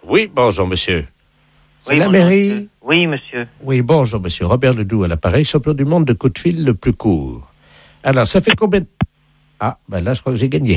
Oui, bonjour, monsieur. C'est Oui, la bonjour, mairie? monsieur. Oui, monsieur. Oui, bonjour, monsieur. Robert Ledoux à l'appareil, champion du monde de coup de fil le plus court. Alors, ça fait combien de... Ah, ben là, je crois que j'ai gagné.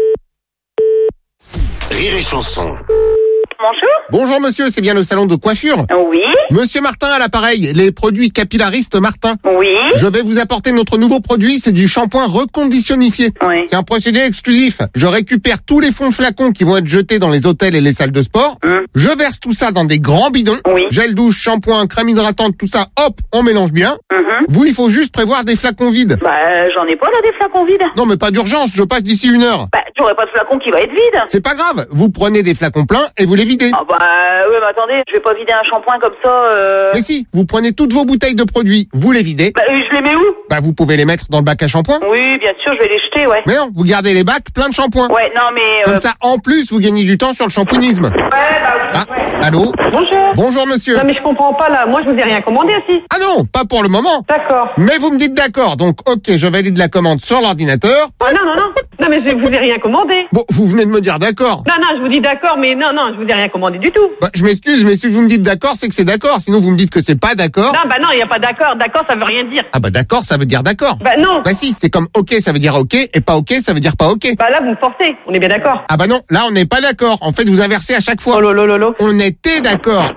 Rire et chanson. Bonjour. Bonjour monsieur, c'est bien le salon de coiffure? Oui. Monsieur Martin à l'appareil, les produits capillaristes Martin. Oui. Je vais vous apporter notre nouveau produit, c'est du shampoing reconditionnifié. Oui. C'est un procédé exclusif. Je récupère tous les fonds de flacons qui vont être jetés dans les hôtels et les salles de sport. Je verse tout ça dans des grands bidons. Oui. Gel douche, shampoing, crème hydratante, tout ça, hop, on mélange bien. Mhm. Vous, il faut juste prévoir des flacons vides. Bah, j'en ai pas là des flacons vides. Non mais pas d'urgence, je passe d'ici 1 heure. Bah, j'aurais pas de flacon qui va être vide. C'est pas grave, vous prenez des flacons pleins et vous les videz. Ah bah, ouais, mais attendez, je vais pas vider un shampoing comme ça. Mais si, vous prenez toutes vos bouteilles de produits, vous les videz. Bah, je les mets où? Bah vous pouvez les mettre dans le bac à shampoing. Oui, bien sûr, je vais les jeter, ouais. Mais non, vous gardez les bacs pleins de shampoing. Ouais, non, mais. Comme ça, en plus, vous gagnez du temps sur le shampooinisme. Ouais, bah oui. Ah, Ouais. allô? Bonjour. Bonjour monsieur. Non mais je comprends pas là, moi je vous ai rien commandé aussi. Ah non, pas pour le moment. D'accord. Mais vous me dites d'accord, donc ok, je valide la commande sur l'ordinateur. Ah non, non, non. Non mais je vous ai rien commandé. Bon, vous venez de me dire d'accord. Non, non, je vous dis d'accord, mais non, non, je vous ai rien commandé du tout. Bah, je m'excuse, mais si vous me dites d'accord, c'est que c'est d'accord. Sinon, vous me dites que c'est pas d'accord. Non, bah non, il n'y a pas d'accord. D'accord, ça veut rien dire. Ah bah d'accord, ça veut dire d'accord. Bah non. Bah si, c'est comme ok, ça veut dire ok, et pas ok, ça veut dire pas ok. Bah là, vous me forcez. On est bien d'accord. Ah bah non, là on n'est pas d'accord. En fait, vous inversez à chaque fois. Oh lolo, lolo. On était d'accord.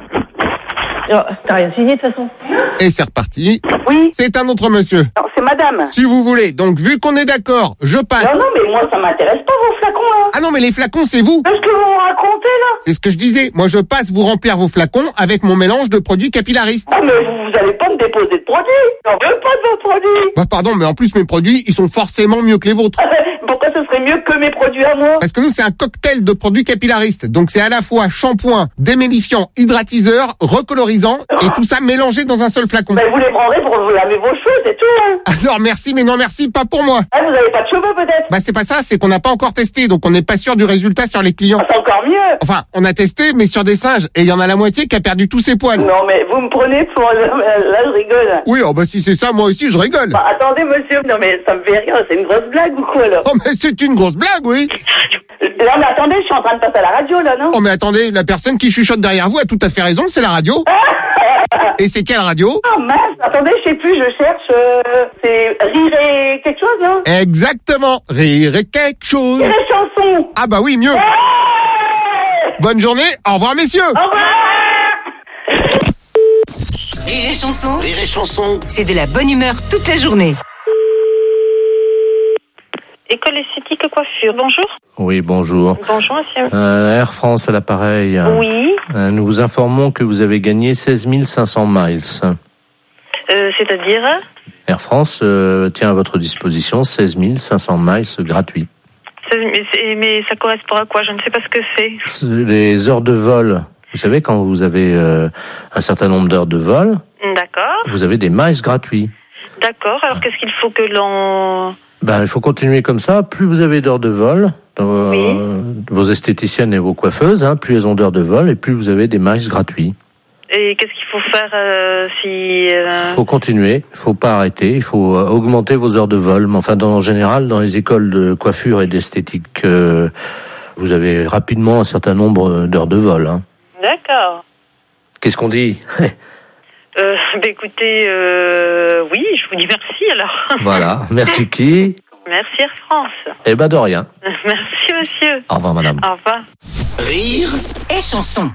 Oh, t'as rien signé de toute façon. Et c'est reparti. Oui. C'est un autre monsieur. Non, c'est madame. Si vous voulez. Donc, vu qu'on est d'accord, je passe. Non, non, mais moi, ça m'intéresse pas, vos flacons, là. Ah non, mais les flacons, c'est vous. Qu'est-ce que vous me racontez, là? C'est ce que je disais. Moi, je passe vous remplir vos flacons avec mon mélange de produits capillaristes. Ah, mais vous allez pas me déposer de produits. J'en veux pas de vos produits. Bah, pardon, mais en plus, mes produits, ils sont forcément mieux que les vôtres. Pourquoi ce serait mieux que mes produits à moi? Parce que nous, c'est un cocktail de produits capillaristes. Donc, c'est à la fois shampoing, démélifiant, hydratiseur, recolorisant, et tout ça mélangé dans un seul flacon. Ben, vous les prendrez pour vous laver vos cheveux, c'est tout, hein. Alors, merci, mais non merci, pas pour moi. Ah, vous avez pas de cheveux, peut-être? Bah, c'est pas ça, c'est qu'on n'a pas encore testé, donc on n'est pas sûr du résultat sur les clients. Ah, c'est encore mieux. Enfin, on a testé, mais sur des singes, et il y en a la moitié qui a perdu tous ses poils. Non, mais vous me prenez pour... Là, je rigole. Oui, oh bah si c'est ça, moi aussi, je rigole. Bah, attendez, monsieur, non, mais ça me fait rire, c'est une grosse blague ou quoi, là? Oh, mais c'est une grosse blague, oui. Non, mais attendez, je suis en train de passer à la radio, là, non? Oh, mais attendez, la personne qui chuchote derrière vous a tout à fait raison, c'est la radio. Et c'est quelle radio? Ah, mince, attendez, je sais plus, je cherche, c'est Rire et quelque chose, non? Exactement. Rire et quelque chose. Rire et chanson. Ah bah oui, mieux. Bonne journée, au revoir messieurs. Au revoir. Rire et chanson. Rire et chanson. C'est de la bonne humeur toute la journée. École esthétique coiffure, bonjour. Oui, bonjour. Bonjour, monsieur. Air France à l'appareil. Oui. Nous vous informons que vous avez gagné 16 500 miles. C'est-à-dire Air France tient à votre disposition 16 500 miles gratuits. mais ça correspond à quoi? Je ne sais pas ce que c'est. Les heures de vol. Vous savez, quand vous avez un certain nombre d'heures de vol, D'accord. vous avez des miles gratuits. D'accord. Alors, qu'est-ce qu'il faut que l'on... Ben, il faut continuer comme ça. Plus vous avez d'heures de vol, dans vos esthéticiennes et vos coiffeuses, plus elles ont d'heures de vol, et plus vous avez des miles gratuits. Et qu'est-ce qu'il faut faire si... Il faut continuer, il faut pas arrêter, il faut augmenter vos heures de vol. Mais enfin, en général, dans les écoles de coiffure et d'esthétique, vous avez rapidement un certain nombre d'heures de vol. D'accord. Qu'est-ce qu'on dit? Écoutez, oui, je vous dis merci alors. Voilà, merci qui? Merci Air France. Eh ben de rien. Merci monsieur. Au revoir madame. Au revoir. Rire Et chanson.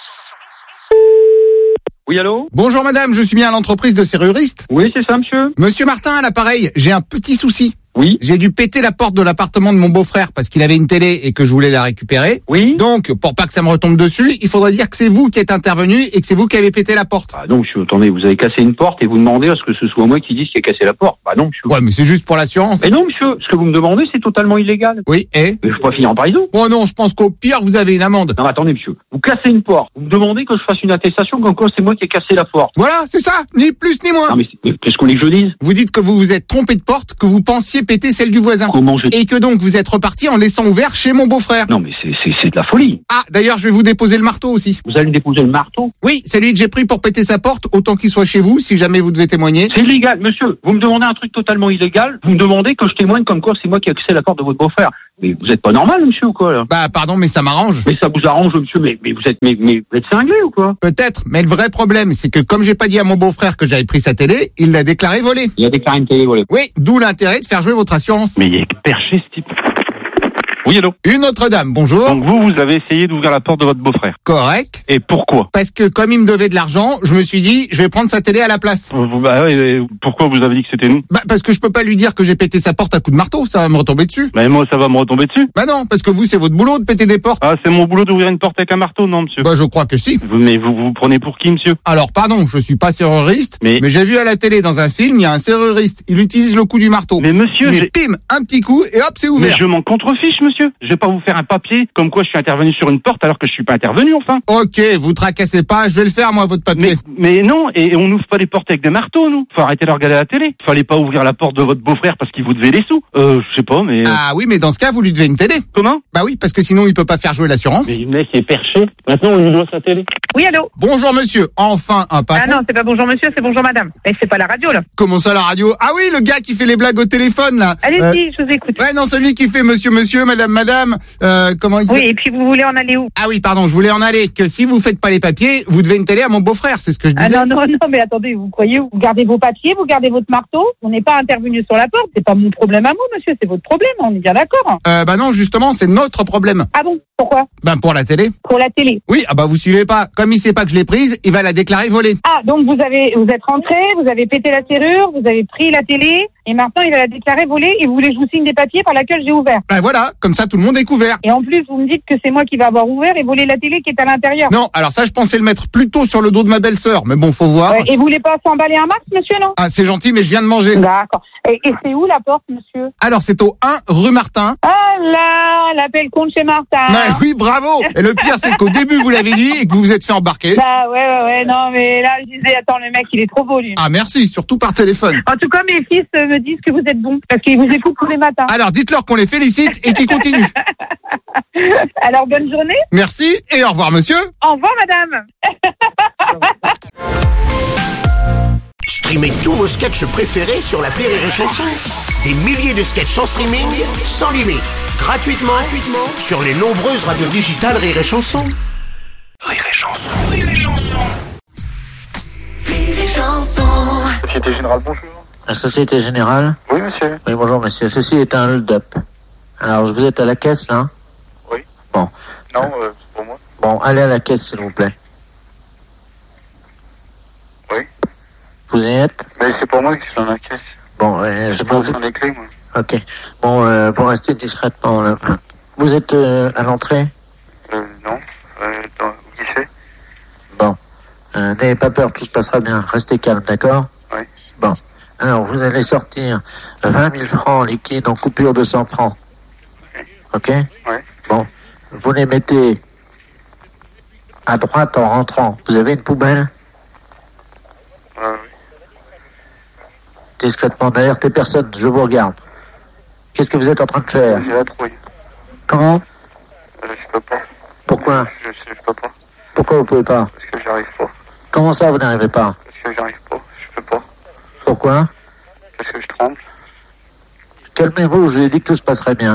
Oui, allô? Bonjour madame, je suis bien à l'entreprise de serruriste. Oui, c'est ça, monsieur. Monsieur Martin à l'appareil, j'ai un petit souci. Oui. J'ai dû péter la porte de l'appartement de mon beau-frère parce qu'il avait une télé et que je voulais la récupérer. Oui. Donc, pour pas que ça me retombe dessus, il faudrait dire que c'est vous qui êtes intervenu et que c'est vous qui avez pété la porte. Ah non, monsieur, attendez, vous avez cassé une porte et vous demandez à ce que ce soit moi qui dise qui a cassé la porte. Bah non, monsieur. Ouais, mais c'est juste pour l'assurance. Mais non, monsieur, ce que vous me demandez, c'est totalement illégal. Oui, et? Mais je peux pas finir en prison. Oh non, je pense qu'au pire, vous avez une amende. Non, attendez, monsieur. Vous cassez une porte. Vous me demandez que je fasse une attestation comme quoi c'est moi qui ai cassé la porte. Voilà, c'est ça, ni plus ni moins. Non, mais qu'est-ce qu'on voulait que je dise? Vous dites que vous vous êtes trompé de porte, que vous pensiez péter celle du voisin. Comment je... Et que donc vous êtes reparti en laissant ouvert chez mon beau-frère. Non, mais c'est de la folie. Ah, d'ailleurs, je vais vous déposer le marteau aussi. Vous allez me déposer le marteau? Oui, celui que j'ai pris pour péter sa porte, autant qu'il soit chez vous, si jamais vous devez témoigner. C'est illégal, monsieur. Vous me demandez un truc totalement illégal. Vous me demandez que je témoigne comme quoi c'est moi qui ai cassé la porte de votre beau-frère. Mais vous êtes pas normal, monsieur, ou quoi, là? Bah, pardon, mais ça m'arrange. Mais ça vous arrange, monsieur, mais vous êtes cinglé, ou quoi? Peut-être, mais le vrai problème, c'est que comme j'ai pas dit à mon beau-frère que j'avais pris sa télé, il l'a déclaré volée. Il a déclaré une télé volée. Oui, d'où l'intérêt de faire jouer votre assurance. Mais il est perché, ce type. Oui, allô? Une autre dame, bonjour. Donc vous avez essayé d'ouvrir la porte de votre beau-frère. Correct. Et pourquoi? Parce que comme il me devait de l'argent, je me suis dit, je vais prendre sa télé à la place. Bah oui, pourquoi vous avez dit que c'était nous? Bah, parce que je peux pas lui dire que j'ai pété sa porte à coups de marteau, ça va me retomber dessus. Mais moi, ça va me retomber dessus. Bah non, parce que vous, c'est votre boulot de péter des portes. Ah, c'est mon boulot d'ouvrir une porte avec un marteau, non, monsieur? Bah, je crois que si. Mais vous prenez pour qui, monsieur? Alors, pardon, je suis pas serruriste, mais j'ai vu à la télé dans un film, il y a un serruriste. Il utilise le coup du marteau. Mais monsieur, pim, un petit coup, et hop, c'est ouvert. Mais je m'en contrefiche, monsieur. Je vais pas vous faire un papier comme quoi je suis intervenu sur une porte alors que je suis pas intervenu, enfin. Ok, vous tracassez pas, je vais le faire, moi, votre papier. Mais non, et on n'ouvre pas les portes avec des marteaux, nous. Faut arrêter de regarder la télé. Fallait pas ouvrir la porte de votre beau-frère parce qu'il vous devait des sous. Je sais pas, mais... Ah oui, mais dans ce cas, vous lui devez une télé. Comment? Bah oui, parce que sinon, il peut pas faire jouer l'assurance. Mais le mec est perché. Maintenant, on lui doit sa télé. Oui, allô? Bonjour, monsieur. Enfin, un patron. Ah non, c'est pas bonjour, monsieur, c'est bonjour, madame. Mais c'est pas la radio, là. Comment ça, la radio? Ah oui, le gars qui fait les blagues au téléphone, là. Allez-y, je vous écoute. Ouais, non, celui qui fait monsieur, madame. Comment il fait? Oui, et puis vous voulez en aller où? Ah oui, pardon, je voulais en aller. Que si vous faites pas les papiers, vous devez une télé à mon beau-frère, c'est ce que je disais. Ah non, mais attendez, vous croyez où? Vous gardez vos papiers, vous gardez votre marteau. On n'est pas intervenu sur la porte. C'est pas mon problème à moi, monsieur, c'est votre problème, on est bien d'accord. Bah non, justement, c'est notre problème. Ah bon? Pourquoi? Ben pour la télé. Pour la télé. Oui, ah bah vous suivez pas. Comme il sait pas que je l'ai prise, il va la déclarer volée. Ah, donc vous êtes rentré, vous avez pété la serrure, vous avez pris la télé, et maintenant il va la déclarer volée, et vous voulez que je vous signe des papiers par laquelle j'ai ouvert. Ben voilà, comme ça tout le monde est couvert. Et en plus, vous me dites que c'est moi qui va avoir ouvert et volé la télé qui est à l'intérieur. Non, alors ça je pensais le mettre plutôt sur le dos de ma belle-sœur, mais bon, faut voir. Ouais, et vous voulez pas s'emballer un max, monsieur, non? Ah, c'est gentil, mais je viens de manger. D'accord. Et c'est où la porte, monsieur? Alors c'est au 1 rue Martin. Ah là, l'appel compte chez Martin. Ouais, oui, bravo. Et le pire, c'est qu'au début, vous l'avez dit et que vous vous êtes fait embarquer. Bah ouais, non, mais là, je disais, attends, le mec, il est trop beau, lui. Ah, merci, surtout par téléphone. En tout cas, mes fils me disent que vous êtes bons, parce qu'ils vous écoutent tous les matins. Alors, dites-leur qu'on les félicite et qu'ils continuent. Alors, bonne journée. Merci et au revoir, monsieur. Au revoir, madame. Streamez tous vos sketchs préférés sur l'appli Rire et Chanson. Des milliers de sketchs en streaming, sans limite, gratuitement sur les nombreuses radios digitales Rire et Chanson. Rire et Chanson, Rire et Chanson. Rire et Chanson. Société Générale, bonjour. La Société Générale? Oui, monsieur. Oui, bonjour, monsieur. Ceci est un hold-up. Alors, vous êtes à la caisse, là? Oui. Bon. Non, c'est pour moi. Bon, allez à la caisse, s'il vous plaît. Oui. Vous y êtes? Mais c'est pour moi qui suis dans la caisse. Bon, je peux vous les clés, moi. Ok. Bon, pour rester discrètement, là. Vous êtes à l'entrée? Non. Au guichet. Bon. N'ayez pas peur, tout se passera bien. Restez calme, d'accord? Oui. Bon. Alors, vous allez sortir 20 000 francs liquides en coupure de 100 francs. Ok? Oui. Bon. Vous les mettez à droite en rentrant. Vous avez une poubelle? Oui. Discrètement, derrière tes personnes, je vous regarde. Qu'est-ce que vous êtes en train de faire? J'ai la trouille. Comment? Je peux pas. Pourquoi? Je peux pas. Pourquoi vous pouvez pas? Parce que j'y arrive pas. Comment ça, vous n'arrivez pas? Parce que j'y arrive pas. Je peux pas. Pourquoi? Parce que je tremble. Calmez-vous, je vous ai dit que tout se passerait bien.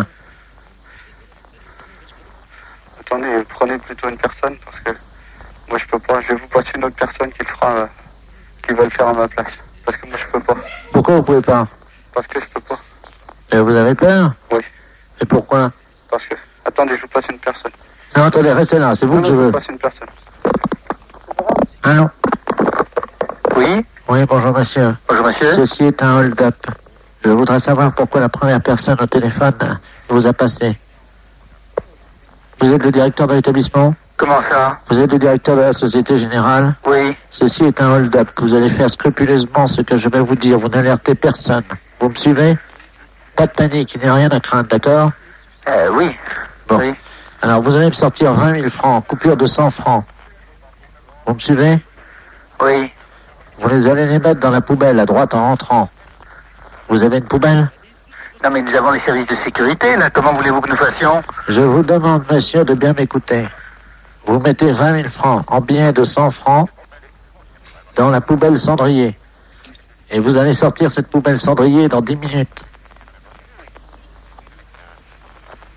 Attendez, prenez plutôt une personne parce que moi je peux pas. Je vais vous passer une autre personne qui le fera, qui va le faire à ma place. Parce que moi je peux pas. Pourquoi vous pouvez pas? Parce que je peux pas. Et vous avez peur? Oui. Et pourquoi? Parce que... Attendez, je vous passe une personne. Non, attendez, restez là, c'est vous que je veux. Je vous passe une personne. Allô? Oui? Oui, bonjour monsieur. Bonjour monsieur. Ceci est un hold-up. Je voudrais savoir pourquoi la première personne au téléphone vous a passé. Vous êtes le directeur de l'établissement? Comment ça? Vous êtes le directeur de la Société Générale? Oui. Ceci est un hold-up. Vous allez faire scrupuleusement ce que je vais vous dire. Vous n'alertez personne. Vous me suivez? Pas de panique, il n'y a rien à craindre, d'accord? Oui. Bon. Oui. Alors, vous allez me sortir 20 000 francs, coupure de 100 francs. Vous me suivez? Oui. Vous allez les mettre dans la poubelle, à droite en rentrant. Vous avez une poubelle? Non mais nous avons les services de sécurité, là. Comment voulez-vous que nous fassions? Je vous demande, monsieur, de bien m'écouter. Vous mettez 20 000 francs en billets de 100 francs dans la poubelle cendrier. Et vous allez sortir cette poubelle cendrier dans 10 minutes.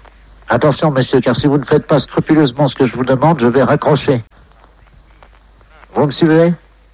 Attention, monsieur, car si vous ne faites pas scrupuleusement ce que je vous demande, je vais raccrocher. Vous me suivez ?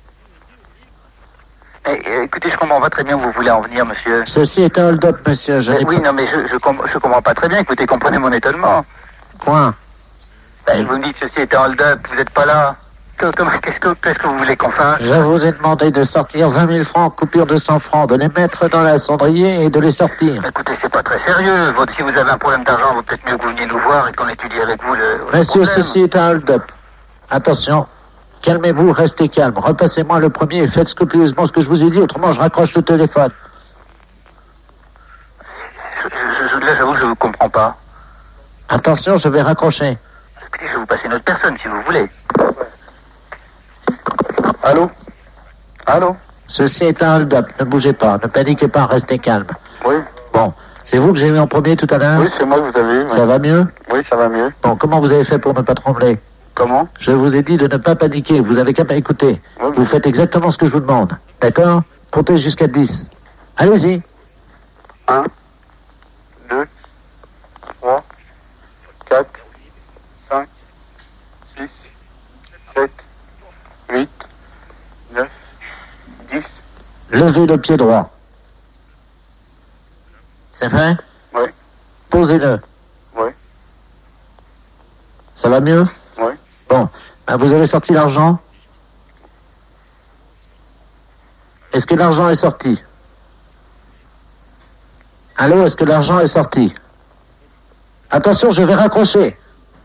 Écoutez, je comprends pas très bien où vous voulez en venir, monsieur. Ceci est un hold-up, monsieur. Oui, non, mais je comprends pas très bien. Écoutez, comprenez mon étonnement. Quoi ? Vous me dites ceci est un hold-up, vous n'êtes pas là. Qu'est-ce que vous voulez qu'on fasse? Je vous ai demandé de sortir 20 000 francs, coupure de 100 francs, de les mettre dans la cendrier et de les sortir. Écoutez, c'est pas très sérieux. Si vous avez un problème d'argent, vaut peut-être mieux que vous veniez nous voir et qu'on étudie avec vous le Monsieur, problème. ceci est un hold-up. Attention. Calmez-vous, restez calme. Repassez-moi le premier et faites scrupuleusement ce que je vous ai dit, autrement je raccroche le téléphone. Là, j'avoue que je vous comprends pas. Attention, je vais raccrocher. Écoutez, je vais vous passer une autre personne, si vous voulez. Allô? Allô? Ceci est un hold-up. Ne bougez pas, ne paniquez pas, restez calme. Oui. Bon, c'est vous que j'ai eu en premier tout à l'heure? Oui, c'est moi que vous avez eu. Ça va mieux? Oui, ça va mieux. Bon, comment vous avez fait pour ne pas trembler? Comment? Je vous ai dit de ne pas paniquer, vous avez qu'à m'écouter. Oui. Vous faites exactement ce que je vous demande. D'accord? Comptez jusqu'à 10. Allez-y. 1, 2, 3, 4, 5, 6, 7, 8, 9, 10. Levez le pied droit. C'est fait? Oui. Posez-le. Oui. Ça va mieux? Oui. Bon, vous avez sorti l'argent? Est-ce que l'argent est sorti? Allô, est-ce que l'argent est sorti? Attention, je vais raccrocher.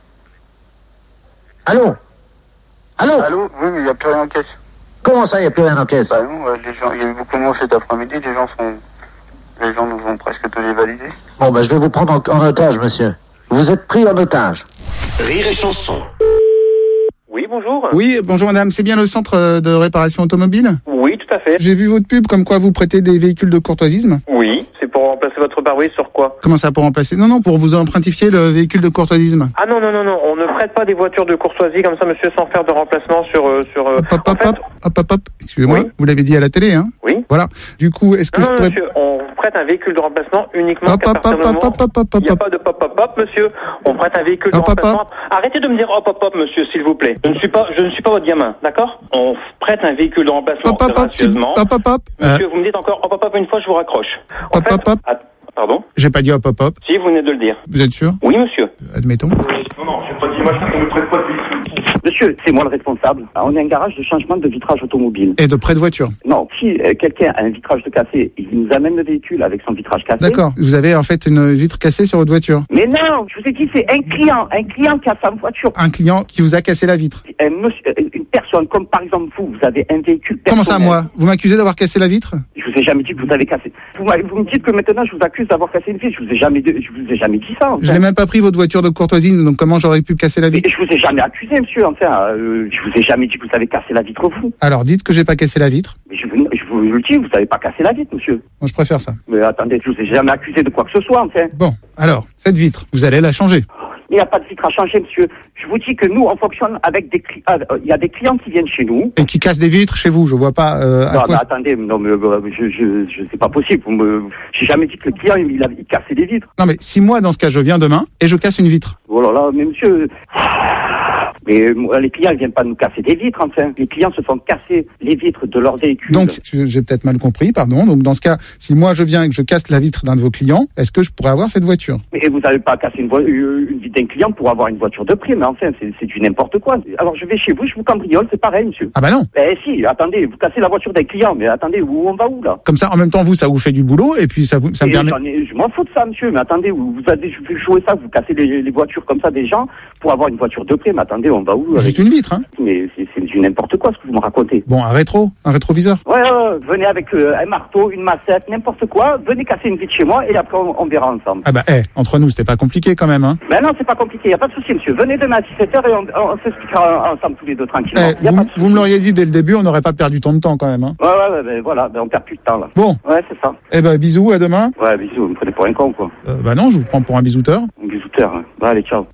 Allô? Allô? Allô? Oui, mais il n'y a plus rien en caisse. Comment ça, il n'y a plus rien en caisse? Bah non, les gens, il y a eu beaucoup de monde cet après-midi, les gens nous ont presque tous les validés. Bon, je vais vous prendre en otage, monsieur. Vous êtes pris en otage. Rire et chanson. Oui, bonjour. Oui, bonjour madame, c'est bien le centre de réparation automobile? Oui, tout à fait. J'ai vu votre pub comme quoi vous prêtez des véhicules de courtoisisme. Oui, c'est pour remplacer votre pare-brise sur quoi? Comment ça, pour remplacer? Non, pour vous empruntifier le véhicule de courtoisisme. Ah non, on ne prête pas des voitures de courtoisie comme ça, monsieur, sans faire de remplacement sur... Hop, excusez-moi, Oui. vous l'avez dit à la télé, hein? Oui. Voilà, du coup, est-ce que Non, je pourrais... monsieur, on prête un véhicule de remplacement uniquement qu'à partir du moment... Il n'y a pas de hop, monsieur. On prête un véhicule de remplacement... Arrêtez de me dire hop, monsieur, s'il vous plaît. Je ne suis pas votre gamin, d'accord? On prête un véhicule de remplacement gracieusement. Monsieur, vous me dites encore hop, une fois, je vous raccroche. Pardon? J'ai pas dit hop. Si, vous venez de le dire. Vous êtes sûr? Oui, monsieur. Admettons. Non, j'ai pas dit machin, on ne prête pas de véhicule. Monsieur, c'est moi le responsable. On est un garage de changement de vitrage automobile. Et de prêt de voiture? Non, si quelqu'un a un vitrage de cassé, il nous amène le véhicule avec son vitrage cassé. D'accord, vous avez en fait une vitre cassée sur votre voiture? Mais non, je vous ai dit, c'est un client qui a sa voiture. Un client qui vous a cassé la vitre? Une personne, comme par exemple vous avez un véhicule personnel. Comment ça, moi? Vous m'accusez d'avoir cassé la vitre? Je vous ai jamais dit que vous avez cassé. Vous me dites que maintenant je vous accuse d'avoir cassé une vitre. Je vous ai jamais dit ça. Enfin. Je n'ai même pas pris votre voiture de courtoisie, donc comment j'aurais pu casser la vitre? Je vous ai jamais accusé, monsieur. Enfin, je vous ai jamais dit que vous avez cassé la vitre, vous. Alors, dites que j'ai pas cassé la vitre. Mais je vous le dis, vous n'avez pas cassé la vitre, monsieur. Moi, je préfère ça. Mais attendez, je vous ai jamais accusé de quoi que ce soit, enfin. Bon, alors, cette vitre, vous allez la changer. Il n'y a pas de vitre à changer, monsieur. Je vous dis que nous, on fonctionne avec des clients. Il y a des clients qui viennent chez nous. Et qui cassent des vitres chez vous, je vois pas à non, quoi... mais attendez, c'est pas possible. J'ai jamais dit que le client, il cassait des vitres. Non, mais si moi, dans ce cas, je viens demain et je casse une vitre. Oh là là, mais monsieur... Mais les clients, ils viennent pas nous casser des vitres, enfin. Les clients se font casser les vitres de leurs véhicules. Donc, j'ai peut-être mal compris, pardon. Donc, dans ce cas, si moi je viens et que je casse la vitre d'un de vos clients, est-ce que je pourrais avoir cette voiture? Mais vous n'avez pas cassé une vitre d'un client pour avoir une voiture de prix, mais enfin, c'est du n'importe quoi. Alors, je vais chez vous, je vous cambriole, c'est pareil, monsieur. Ah bah non. Eh si, attendez, vous cassez la voiture d'un client, mais attendez, on va où, là? Comme ça, en même temps, vous, ça vous fait du boulot, et puis ça me permet... Je m'en fous de ça, monsieur, mais attendez, vous avez joué ça, vous cassez les voitures comme ça des gens pour avoir une voiture de prix, mais attendez, on va où? Juste une vitre, hein. Mais c'est du n'importe quoi, ce que vous me racontez. Bon, un rétroviseur. Ouais, venez avec un marteau, une massette, n'importe quoi, venez casser une vitre chez moi, et après, on verra ensemble. Ah bah, entre nous, c'était pas compliqué, quand même, hein. Ben non, c'est pas compliqué, y a pas de souci, monsieur. Venez demain à 17h et on s'expliquera ensemble tous les deux, tranquillement. Vous me l'auriez dit dès le début, on n'aurait pas perdu tant de temps, quand même, hein. Ouais, ben voilà, on perd plus de temps, là. Bon. Ouais, c'est ça. Eh ben, bisous, à demain. Ouais, bisous, vous me prenez pour un con, quoi. Bah non, je vous prends pour un bisouteur. Un bisouteur, hein. Bah, allez, ciao.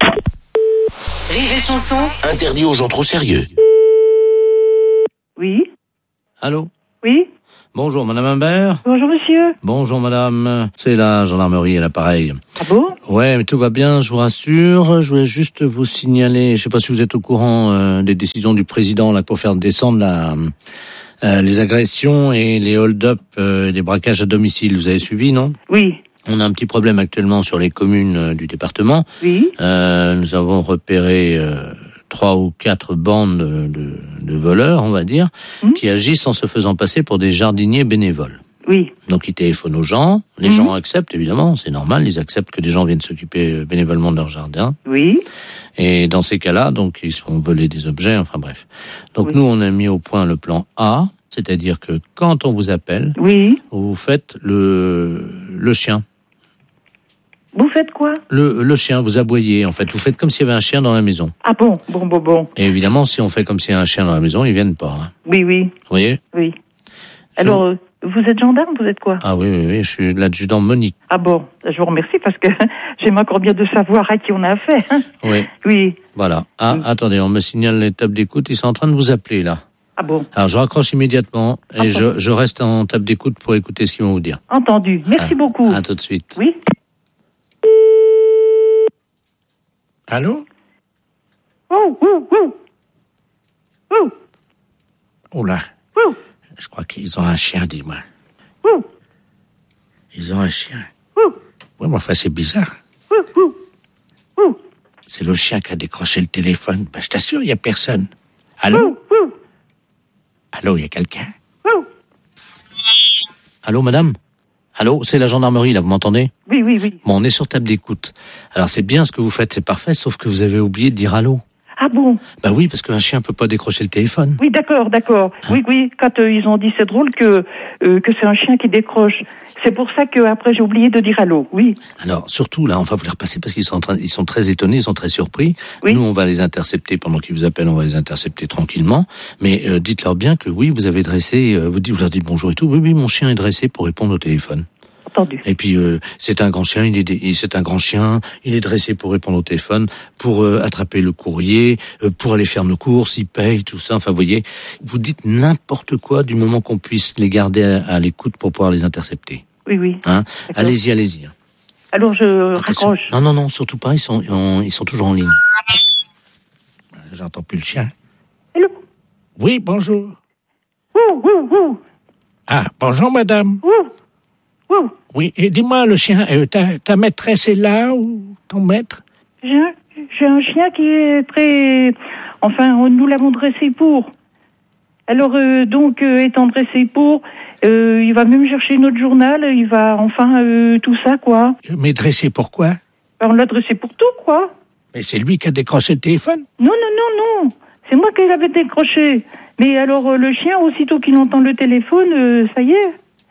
Rire et chanson. Interdit aux gens trop sérieux. Oui. Allô? Oui. Bonjour, Madame Imbert. Bonjour, monsieur. Bonjour, Madame. C'est la gendarmerie à l'appareil. Ah bon? Ouais, mais tout va bien, je vous rassure. Je voulais juste vous signaler, je sais pas si vous êtes au courant des décisions du président là pour faire descendre les agressions et les hold-up, les braquages à domicile. Vous avez suivi, non? Oui. On a un petit problème actuellement sur les communes du département. Oui. Nous avons repéré 3 ou 4 bandes de voleurs, on va dire, qui agissent en se faisant passer pour des jardiniers bénévoles. Oui. Donc ils téléphonent aux gens, les gens acceptent évidemment, c'est normal, ils acceptent que des gens viennent s'occuper bénévolement de leur jardin. Oui. Et dans ces cas-là, donc ils se font voler des objets, enfin bref. Donc nous on a mis au point le plan A, c'est-à-dire que quand on vous appelle, vous faites le chien. Vous faites quoi? Le chien, vous aboyez en fait, vous faites comme s'il y avait un chien dans la maison. Ah bon. Et évidemment, si on fait comme s'il y a un chien dans la maison, ils viennent pas. Hein. Oui. Vous voyez? Oui. Alors, vous êtes gendarme, vous êtes quoi? Ah oui, je suis l'adjudant Monique. Ah bon, je vous remercie parce que j'aime encore bien de savoir à qui on a affaire. Hein. Oui. Voilà. Ah, attendez, on me signale les tables d'écoute, ils sont en train de vous appeler là. Ah bon. Alors je raccroche immédiatement et je reste en table d'écoute pour écouter ce qu'ils vont vous dire. Entendu. Merci beaucoup. À tout de suite. Oui. Allô? Oh là. Je crois qu'ils ont un chien, dis-moi. Ils ont un chien. Oui, mais enfin, c'est bizarre. C'est le chien qui a décroché le téléphone. Ben, je t'assure, il n'y a personne. Allô? Allô, il y a quelqu'un? Allô, madame? Allô, c'est la gendarmerie, là, vous m'entendez? Oui. Bon, on est sur table d'écoute. Alors, c'est bien ce que vous faites, c'est parfait, sauf que vous avez oublié de dire allô. Ah bon? Bah oui, parce qu'un chien peut pas décrocher le téléphone. Oui, d'accord. Hein? Oui. Quand ils ont dit, c'est drôle que c'est un chien qui décroche. C'est pour ça que après j'ai oublié de dire allô. Oui. Alors surtout là, on va vous les repasser parce qu'ils sont très étonnés, ils sont très surpris. Oui. Nous, on va les intercepter pendant qu'ils vous appellent, on va les intercepter tranquillement. Mais dites-leur bien que oui, vous avez dressé, vous leur dites bonjour et tout. Oui, mon chien est dressé pour répondre au téléphone. Entendu. Et puis c'est un grand chien, il est dressé pour répondre au téléphone, pour attraper le courrier, pour aller faire nos courses, il paye tout ça. Enfin, vous voyez, vous dites n'importe quoi du moment qu'on puisse les garder à l'écoute pour pouvoir les intercepter. Oui. Hein? Allez-y. Alors je raccroche. Non, surtout pas. Ils sont toujours en ligne. J'entends plus le chien. Allô. Oui, bonjour. Ah, bonjour madame. Oui, et dis-moi, le chien, ta maîtresse est là ou ton maître? J'ai un chien qui est très... Enfin, nous l'avons dressé pour. Alors, étant dressé pour, il va même chercher notre journal, il va, tout ça, quoi. Mais dressé pour quoi? On l'a dressé pour tout, quoi. Mais c'est lui qui a décroché le téléphone? Non. C'est moi qui l'avais décroché. Mais alors, le chien, aussitôt qu'il entend le téléphone, ça y est.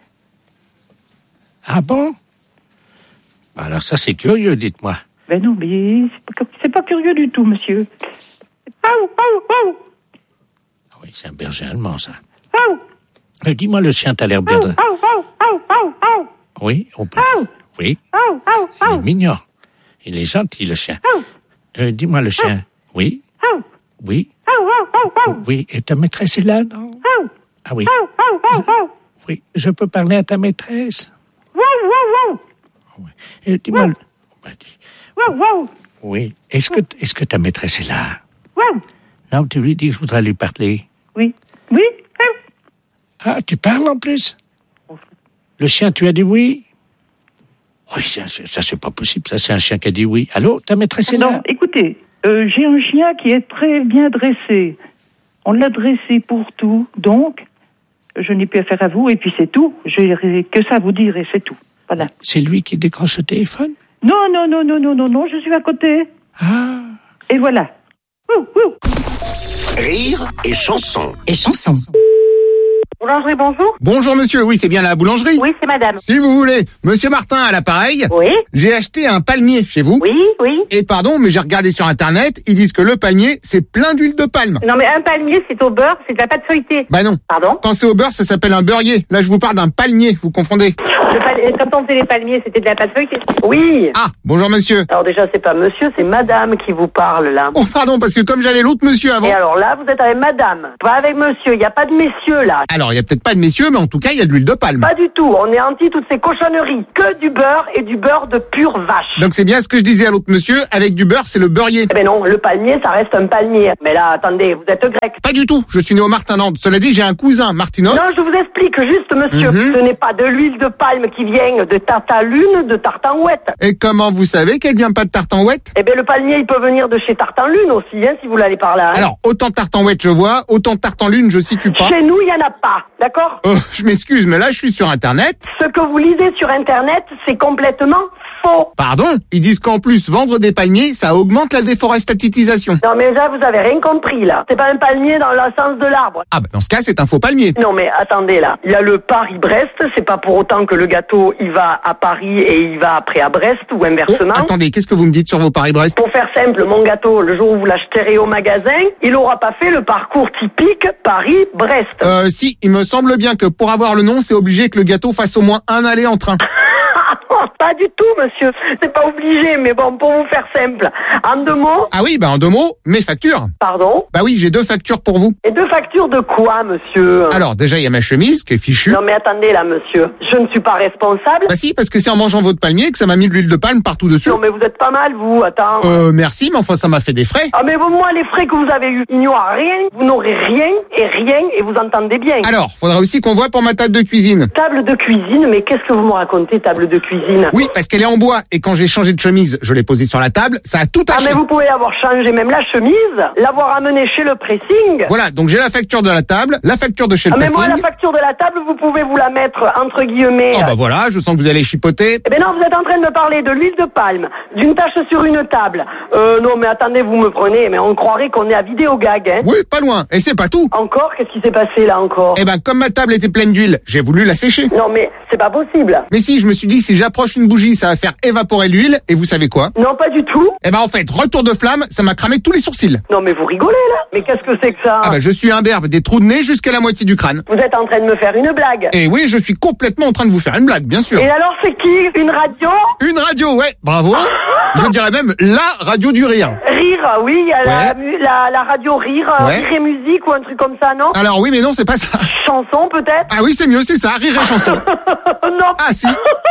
Ah bon? Alors ça, c'est curieux, dites-moi. Ben non, mais c'est pas curieux du tout, monsieur. Oui, c'est un berger allemand, ça. Dis-moi, le chien, t'as l'air bien de... Oui, on peut... Oui. Il est mignon. Il est gentil, le chien. Dis-moi, le chien. Oui. Oui. Oui, et ta maîtresse est là, non? Ah oui. Oui, je peux parler à ta maîtresse? Oui. Dis-moi... Oui. Est-ce que ta maîtresse est là? Non, tu lui dis que je voudrais lui parler. Oui. Ah, tu parles en plus? Le chien, tu as dit oui? Oui, ça c'est pas possible. Ça, c'est un chien qui a dit oui. Allô, ta maîtresse est là? Non, écoutez, j'ai un chien qui est très bien dressé. On l'a dressé pour tout, donc je n'ai plus affaire à vous, et puis c'est tout. J'ai que ça à vous dire, et c'est tout. Voilà. C'est lui qui décroche le téléphone? Non, je suis à côté. Ah. Et voilà. Rire et chanson. Boulangerie, bonjour. Bonjour monsieur, oui c'est bien la boulangerie. Oui, c'est madame. Si vous voulez, monsieur Martin à l'appareil. Oui. J'ai acheté un palmier chez vous. Oui. Et pardon, mais j'ai regardé sur internet, ils disent que le palmier, c'est plein d'huile de palme. Non mais un palmier, c'est au beurre, c'est de la pâte feuilletée. Bah non. Pardon? Quand c'est au beurre, ça s'appelle un beurrier. Là, je vous parle d'un palmier, vous confondez. Quand on faisait les palmiers, c'était de la pâte feuilletée. Oui. Ah, bonjour monsieur. Alors déjà, c'est pas monsieur, c'est madame qui vous parle là. Oh pardon, parce que comme j'avais l'autre monsieur avant. Et alors là, vous êtes avec madame, pas avec monsieur, il n'y a pas de messieurs là. Alors, il y a peut-être pas de messieurs, mais en tout cas, il y a de l'huile de palme. Pas du tout. On est anti toutes ces cochonneries. Que du beurre et du beurre de pure vache. Donc c'est bien ce que je disais à l'autre monsieur, avec du beurre, c'est le beurrier. Eh ben non, le palmier, ça reste un palmier. Mais là, attendez, vous êtes grec. Pas du tout, je suis né au Martin-Land. Cela dit, j'ai un cousin, Martinos. Non, je vous explique juste, monsieur. Ce n'est pas de l'huile de palme qui vient de Tartanlune, de Tartanouette. Et comment vous savez qu'elle vient pas de Tartanouette? Eh ben le palmier, il peut venir de chez Tartanlune aussi, hein, si vous l'allez par là. Hein. Alors, autant Tartanouette je vois, autant Tartanlune je situe pas. Chez nous, il y en a pas, d'accord? Je m'excuse, mais là, je suis sur Internet. Ce que vous lisez sur Internet, c'est complètement faux. Pardon? Ils disent qu'en plus, vendre des palmiers, ça augmente la déforestatisation. Non, mais là, vous avez rien compris, là. C'est pas un palmier dans le sens de l'arbre. Ah bah, dans ce cas, c'est un faux palmier. Non, mais attendez, là. Il y a le Paris-Brest, c'est pas pour autant que le gâteau, il va à Paris et il va après à Brest, ou inversement. Oh, attendez, qu'est-ce que vous me dites sur vos Paris-Brest? Pour faire simple, mon gâteau, le jour où vous l'achèterez au magasin, il aura pas fait le parcours typique Paris-Brest. Si, il me semble bien que pour avoir le nom, c'est obligé que le gâteau fasse au moins un aller en train. Pas du tout, monsieur. C'est pas obligé, mais bon, pour vous faire simple. En 2 mots. Ah oui, bah en 2 mots, mes factures. Pardon? Bah oui, j'ai 2 factures pour vous. Et 2 factures de quoi, monsieur? Alors, déjà, il y a ma chemise qui est fichue. Non, mais attendez, là, monsieur. Je ne suis pas responsable. Bah si, parce que c'est en mangeant votre palmier que ça m'a mis de l'huile de palme partout dessus. Non, mais vous êtes pas mal, vous. Attends. Merci, mais enfin, ça m'a fait des frais. Ah, mais moi, les frais que vous avez eus, il n'y aura rien. Vous n'aurez rien, et vous entendez bien. Alors, faudra aussi qu'on voit pour ma table de cuisine. Table de cuisine? Mais qu'est-ce que vous me racontez, table de cuisine? Oui, parce qu'elle est en bois, et quand j'ai changé de chemise, je l'ai posée sur la table, ça a tout taché. Ah, mais vous pouvez avoir changé même la chemise, l'avoir amenée chez le pressing. Voilà, donc j'ai la facture de la table, la facture de chez le pressing. Mais moi, la facture de la table, vous pouvez vous la mettre entre guillemets. Oh bah voilà, je sens que vous allez chipoter. Eh ben non, vous êtes en train de me parler de l'huile de palme, d'une tache sur une table. Non, mais attendez, vous me prenez, mais on croirait qu'on est à Vidéogag, hein. Oui, pas loin, et c'est pas tout. Encore? Qu'est-ce qui s'est passé là encore? Eh ben, comme ma table était pleine d'huile, j'ai voulu la sécher. Non, mais c'est pas possible. Mais si, je me suis dit, si j'approche une bougie, ça va faire évaporer l'huile, et vous savez quoi? Non, pas du tout. Eh ben, en fait, retour de flamme, ça m'a cramé tous les sourcils. Non, mais vous rigolez, là. Mais qu'est-ce que c'est que ça? Ah ben, je suis imberbe, des trous de nez jusqu'à la moitié du crâne. Vous êtes en train de me faire une blague. Et oui, je suis complètement en train de vous faire une blague, bien sûr. Et alors, c'est qui? Une radio? Une radio, ouais, bravo. Je dirais même la radio du rire. Rire, oui, il y a la radio Rire, Rire et musique ou un truc comme ça, non? Alors oui, mais non, c'est pas ça. Chanson, peut-être? Ah oui, c'est mieux, c'est ça, Rire et chanson. Non. Ah si.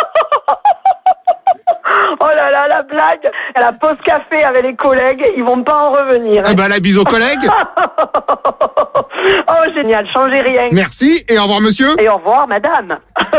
Oh là là, la blague. À la pause café avec les collègues, ils vont pas en revenir. Eh ben, la bise aux collègues. Oh, génial, changez rien. Merci, et au revoir, monsieur. Et au revoir, madame.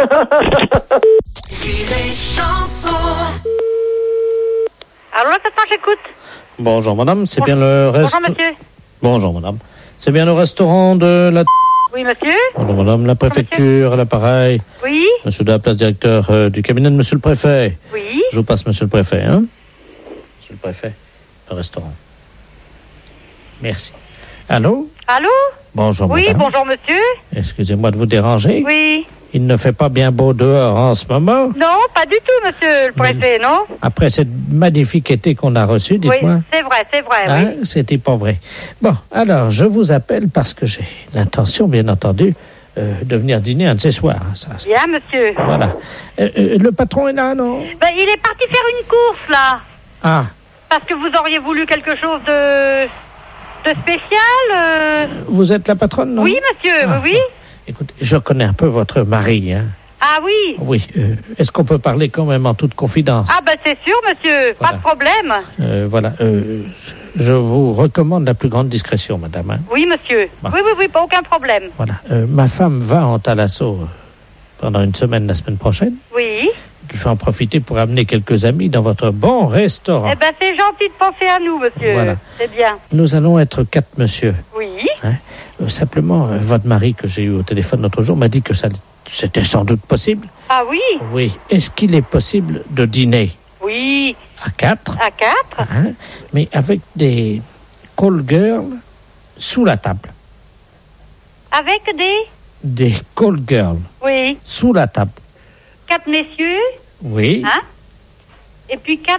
Alors là, j'écoute. Bonjour, madame, c'est bien le restaurant. Bonjour, monsieur. Bonjour, madame. C'est bien le restaurant de la... Oui, monsieur. Bonjour, madame, la préfecture, à l'appareil. Oui. Monsieur de la place, directeur du cabinet de monsieur le préfet. Oui. Je vous passe monsieur le préfet, hein. Monsieur le préfet, le restaurant. Merci. Allô? Allô? Bonjour, oui, madame. bonjour, monsieur. Excusez-moi de vous déranger. Oui. Il ne fait pas bien beau dehors en ce moment. Non, pas du tout, monsieur le préfet, non? Après cette magnifique été qu'on a reçu, dites-moi. Oui, c'est vrai, Hein, oui. c'était pas vrai. Bon, alors, je vous appelle parce que j'ai l'intention, bien entendu, de venir dîner un de ces soirs. Hein, ça. Bien, monsieur. Voilà. Le patron est là, non? Ben, il est parti faire une course, là. Ah. Parce que vous auriez voulu quelque chose de spécial. Vous êtes la patronne, non? Oui, monsieur, oui. Écoutez, je connais un peu votre mari, hein. Ah oui? Oui. Est-ce qu'on peut parler quand même en toute confidence? Ah ben c'est sûr, monsieur. Voilà. Pas de problème. Voilà. Je vous recommande la plus grande discrétion, madame. Hein. Oui, monsieur. Bon. Oui, pas aucun problème. Voilà. Ma femme va en Thalasso pendant une semaine la semaine prochaine. Oui. Je vais en profiter pour amener quelques amis dans votre bon restaurant. Eh ben c'est gentil de penser à nous, monsieur. Voilà. C'est bien. Nous allons être 4 monsieur. Oui. Hein? Simplement, votre mari que j'ai eu au téléphone l'autre jour m'a dit que ça c'était sans doute possible. Ah oui? Oui. Est-ce qu'il est possible de dîner? Oui. À 4? À 4? Hein? Mais avec des call girls sous la table. Avec Des call girls Oui. sous la table. 4 messieurs? Oui. Hein? Et puis 4...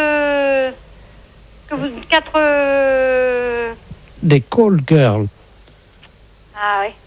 Des call girls. Ah oui.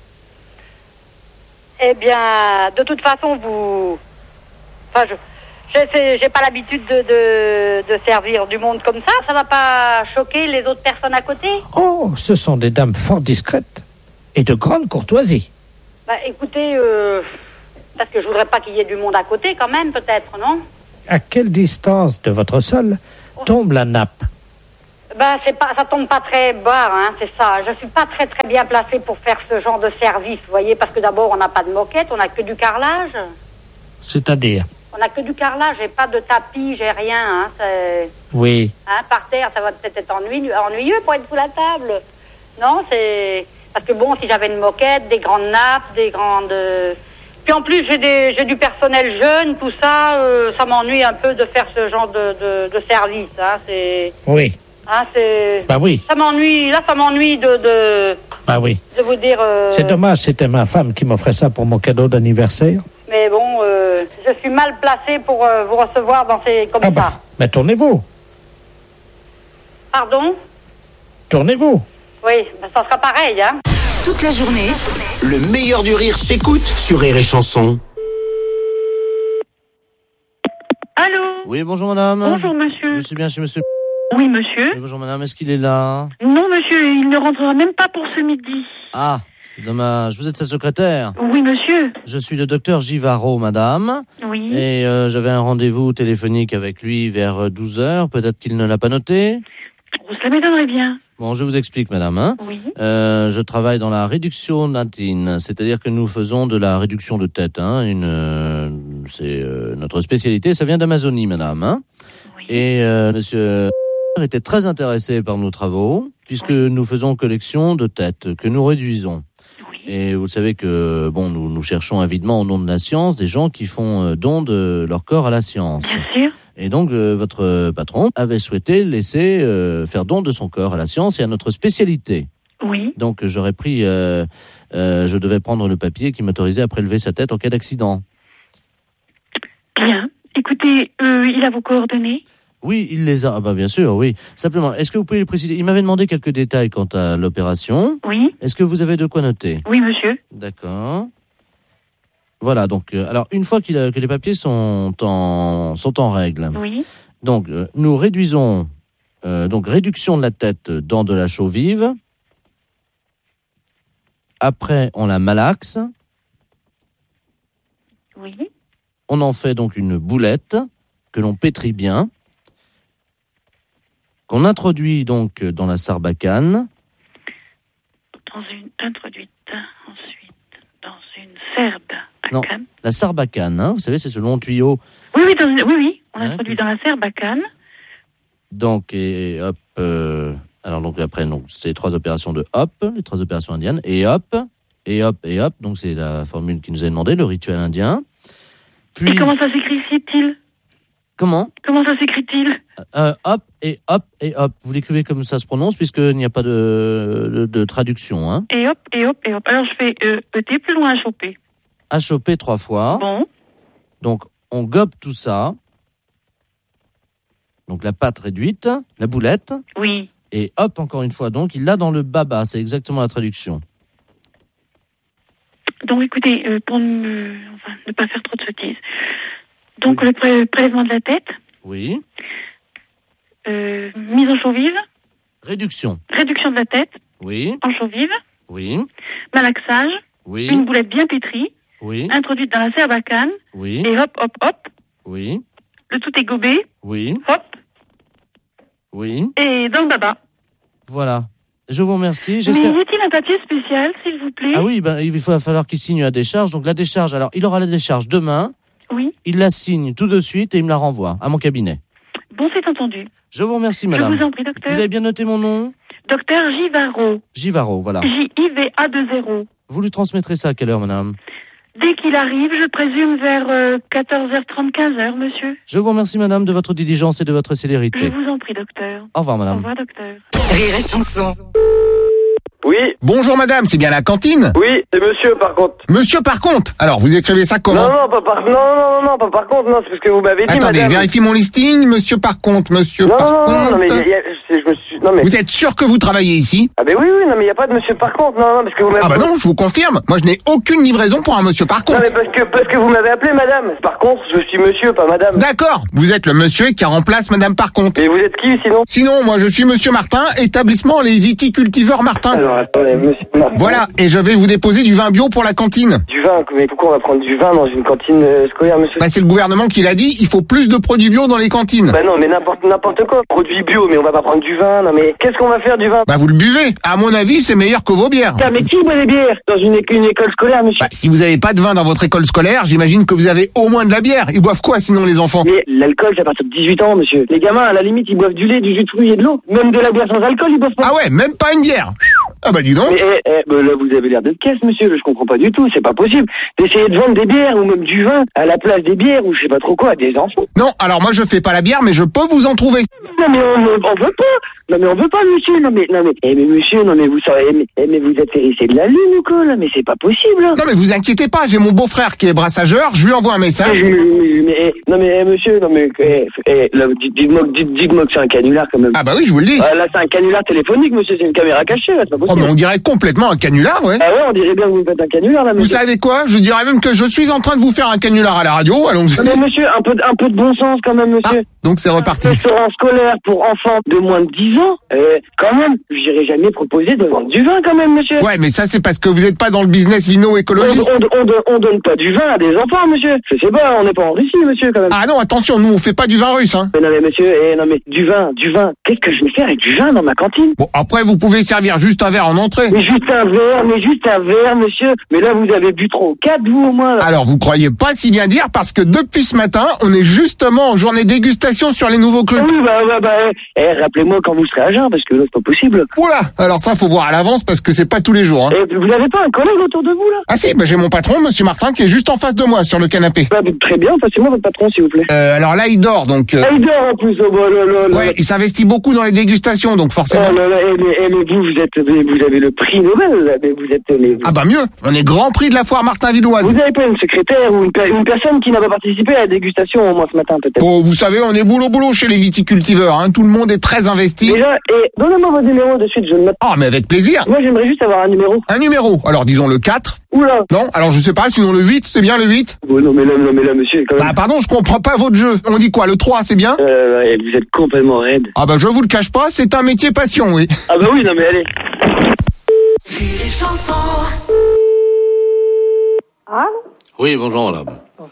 Eh bien, de toute façon, vous... Enfin, j'ai pas l'habitude de servir du monde comme ça. Ça va pas choquer les autres personnes à côté? Oh, ce sont des dames fort discrètes et de grande courtoisie. Bah, écoutez, parce que je voudrais pas qu'il y ait du monde à côté, quand même, peut-être, non? À quelle distance de votre sol tombe la nappe? Bah, ça tombe pas très bas, hein, c'est ça. Je suis pas très très bien placée pour faire ce genre de service, vous voyez, parce que d'abord, on n'a pas de moquette, on n'a que du carrelage. C'est-à-dire? On n'a que du carrelage, j'ai pas de tapis, j'ai rien, hein, c'est... Oui. Hein, par terre, ça va peut-être être ennuyeux pour être sous la table. Non, c'est... Parce que bon, si j'avais une moquette, des grandes nappes, des grandes... Puis en plus, j'ai du personnel jeune, tout ça, ça m'ennuie un peu de faire ce genre de service, hein, c'est... Oui. Hein, c'est... Bah oui. Ça m'ennuie de... Bah oui. De vous dire... C'est dommage, c'était ma femme qui m'offrait ça pour mon cadeau d'anniversaire. Mais bon, je suis mal placée pour vous recevoir dans ces... comme ça. Mais tournez-vous. Pardon? Tournez-vous. Oui, ben ça sera pareil, hein. Toute la journée. Le meilleur du rire s'écoute sur Rire et Chanson. Allô? Oui, bonjour madame. Bonjour monsieur. Je suis bien chez monsieur. Oui monsieur. Oui, bonjour madame, est-ce qu'il est là? Non monsieur, il ne rentrera même pas pour ce midi. Ah, c'est dommage. Vous êtes sa secrétaire? Oui monsieur. Je suis le docteur Givaro, madame. Oui. Et j'avais un rendez-vous téléphonique avec lui vers 12h. Peut-être qu'il ne l'a pas noté? Ça m'étonnerait bien. Bon, je vous explique, madame. Hein. Oui. Je travaille dans la réduction natine, c'est-à-dire que nous faisons de la réduction de tête. Hein, c'est notre spécialité. Ça vient d'Amazonie, madame. Hein. Oui. Et monsieur était très intéressé par nos travaux, puisque nous faisons collection de têtes que nous réduisons. Oui. Et vous savez que bon, nous cherchons avidement au nom de la science des gens qui font don de leur corps à la science. Bien sûr. Et donc, votre patron avait souhaité laisser faire don de son corps à la science et à notre spécialité. Oui. Donc, j'aurais pris... je devais prendre le papier qui m'autorisait à prélever sa tête en cas d'accident. Bien. Écoutez, il a vos coordonnées? Oui, il les a. Ah bah bien sûr, oui. Simplement, est-ce que vous pouvez préciser? Il m'avait demandé quelques détails quant à l'opération. Oui. Est-ce que vous avez de quoi noter? Oui, monsieur. D'accord. Voilà, donc, alors, une fois que les papiers sont en règle, oui. Donc, nous réduisons, donc, réduction de la tête dans de la chaux vive. Après, on la malaxe. Oui. On en fait donc une boulette que l'on pétrit bien, qu'on introduit donc dans la sarbacane. Introduite ensuite dans une sarbacane. Non, la sarbacane, hein, vous savez, c'est ce long tuyau. Oui, on introduit dans la sarbacane. Donc, et hop, alors donc après, donc, c'est 3 opérations de hop, les 3 opérations indiennes, et hop, et hop, et hop, donc c'est la formule qui nous est demandée, le rituel indien. Puis, et comment ça s'écrit-il? Comment ça s'écrit-il? Hop, et hop, et hop. Vous l'écrivez comme ça se prononce, puisqu'il n'y a pas de traduction. Hein. Et hop, et hop, et hop. Alors je fais ET plus loin HOP. HOP 3 fois. Bon. Donc, on gobe tout ça. Donc, la pâte réduite, la boulette. Oui. Et hop, encore une fois. Donc, il l'a dans le baba. C'est exactement la traduction. Donc, écoutez, pour ne pas faire trop de sottises. Donc, oui. Le prélèvement de la tête. Oui. Mise en chaux vive. Réduction. Réduction de la tête. Oui. En chaux vive. Oui. Malaxage. Oui. Une boulette bien pétrie. Oui. Introduite dans la sarbacane. Oui. Et hop, hop, hop. Oui. Le tout est gobé. Oui. Hop. Oui. Et dans le baba. Voilà. Je vous remercie. Mais y a-t-il un papier spécial, s'il vous plaît? Ah oui, il va falloir qu'il signe la décharge. Donc la décharge, alors il aura la décharge demain. Oui. Il la signe tout de suite et il me la renvoie à mon cabinet. Bon, c'est entendu. Je vous remercie, madame. Je vous en prie, docteur. Vous avez bien noté mon nom? Docteur Givaro. Givaro, voilà. J-I-V-A-2-0. Vous lui transmettrez ça à quelle heure, madame? Dès qu'il arrive, je présume vers 14h30, 15h, monsieur. Je vous remercie, madame, de votre diligence et de votre célérité. Je vous en prie, docteur. Au revoir, madame. Au revoir, docteur. Rire et chanson. Oui. Bonjour madame, c'est bien la cantine? Oui, c'est monsieur par contre. Monsieur par contre? Alors, vous écrivez ça comment? Non, pas par contre, non, c'est parce que vous m'avez dit, attendez, madame. vérifie mon listing, monsieur par contre, monsieur non, par non, contre. Non, mais je me suis... Non, mais... Vous êtes sûr que vous travaillez ici? Ah ben oui, non, mais il n'y a pas de monsieur par contre, non, parce que vous m'avez... Ah bah non, je vous confirme, moi je n'ai aucune livraison pour un monsieur par contre. Non, mais parce que vous m'avez appelé madame. Par contre, je suis monsieur, pas madame. D'accord, vous êtes le monsieur qui remplace madame par contre. Et vous êtes qui sinon? Sinon, moi je suis monsieur Martin, établissement Les Viticultiveurs Martin. Alors, attendez. mais monsieur... Voilà, et je vais vous déposer du vin bio pour la cantine. Du vin, mais pourquoi on va prendre du vin dans une cantine scolaire, monsieur? Bah, c'est le gouvernement qui l'a dit, il faut plus de produits bio dans les cantines. Bah non, mais n'importe quoi. Produits bio, mais on va pas prendre du vin, non mais qu'est-ce qu'on va faire du vin? Bah, vous le buvez. À mon avis, c'est meilleur que vos bières. Mais qui boit des bières dans une école scolaire, monsieur? Bah, si vous avez pas de vin dans votre école scolaire, j'imagine que vous avez au moins de la bière. Ils boivent quoi sinon les enfants? Mais l'alcool, c'est à partir de 18 ans, monsieur. Les gamins, à la limite, ils boivent du lait, du jus de fruits et de l'eau. Même de la bière sans alcool, ils boivent pas. Ah ouais, même pas une bière. Ah bah dis donc. Mais là, vous avez l'air d'être caisse, monsieur. Je comprends pas du tout. C'est pas possible d'essayer de vendre des bières ou même du vin à la place des bières ou je sais pas trop quoi à des enfants. Non, alors moi je fais pas la bière, mais je peux vous en trouver. Non mais on veut pas. Non mais on veut pas, monsieur. Non mais monsieur, non mais vous savez, mais vous êtes hérissé de la lune ou quoi là? Mais c'est pas possible. Là. Non mais vous inquiétez pas, j'ai mon beau-frère qui est brassageur. Je lui envoie un message. Monsieur, non mais là, dites-moi que c'est un canular quand même. Ah bah oui, je vous le dis. Là c'est un canular téléphonique, monsieur. C'est une caméra cachée. Là, c'est pas possible. Oh mais on dirait complètement un canular, ouais. Ah ouais, on dirait bien que vous faites un canular là. Vous savez quoi? Je dirais même que je suis en train de vous faire un canular à la radio. Allons-y. Non, mais monsieur, un peu de bon sens quand même, monsieur. Donc c'est reparti. Un restaurant scolaire pour enfants de moins de 10 ans, quand même, j'irai jamais proposer de vendre du vin quand même, monsieur. Ouais, mais ça c'est parce que vous n'êtes pas dans le business vino-écologiste. On donne pas du vin à des enfants, monsieur. Je sais pas, on n'est pas en Russie, monsieur, quand même. Ah non, attention, nous on fait pas du vin russe, hein. Mais non mais monsieur, du vin. Qu'est-ce que je vais faire avec du vin dans ma cantine? Bon, après vous pouvez servir juste un verre en entrée. Mais juste un verre, monsieur. Mais là vous avez bu trop 4, vous au moins. Là. Alors vous croyez pas si bien dire parce que depuis ce matin, on est justement en journée dégustation sur les nouveaux crus. Oui, rappelez-moi quand vous serez à jeun parce que là c'est pas possible. Oula, alors ça faut voir à l'avance parce que c'est pas tous les jours. Hein. Vous n'avez pas un collègue autour de vous là? Ah si, j'ai mon patron, monsieur Martin, qui est juste en face de moi sur le canapé. Très bien, passez-moi votre patron s'il vous plaît. Alors là il dort donc. Il dort en plus. Ouais, il s'investit beaucoup dans les dégustations donc forcément. Mais vous avez le prix Nobel là, mais vous êtes. Ah bah mieux, on est grand prix de la foire Martin-Villoise. Vous n'avez pas une secrétaire ou une personne qui n'a pas participé à la dégustation au moins ce matin peut-être? Bon, vous savez, on est boulot chez les viticultiveurs, hein. Tout le monde est très investi. Déjà, donnez-moi votre numéro de suite, je le note. Ah, mais avec plaisir. Moi, j'aimerais juste avoir un numéro. Un numéro. Alors, disons le 4. Oula. Non, alors je sais pas, sinon le 8, c'est bien le 8? Oh, non, mais là, monsieur, quand même. Bah, pardon, je comprends pas votre jeu. On dit quoi, le 3, c'est bien? Vous êtes complètement raide. Ah bah, je vous le cache pas, c'est un métier passion, oui. Ah bah oui, non mais allez. Allô? Oui, bonjour, là.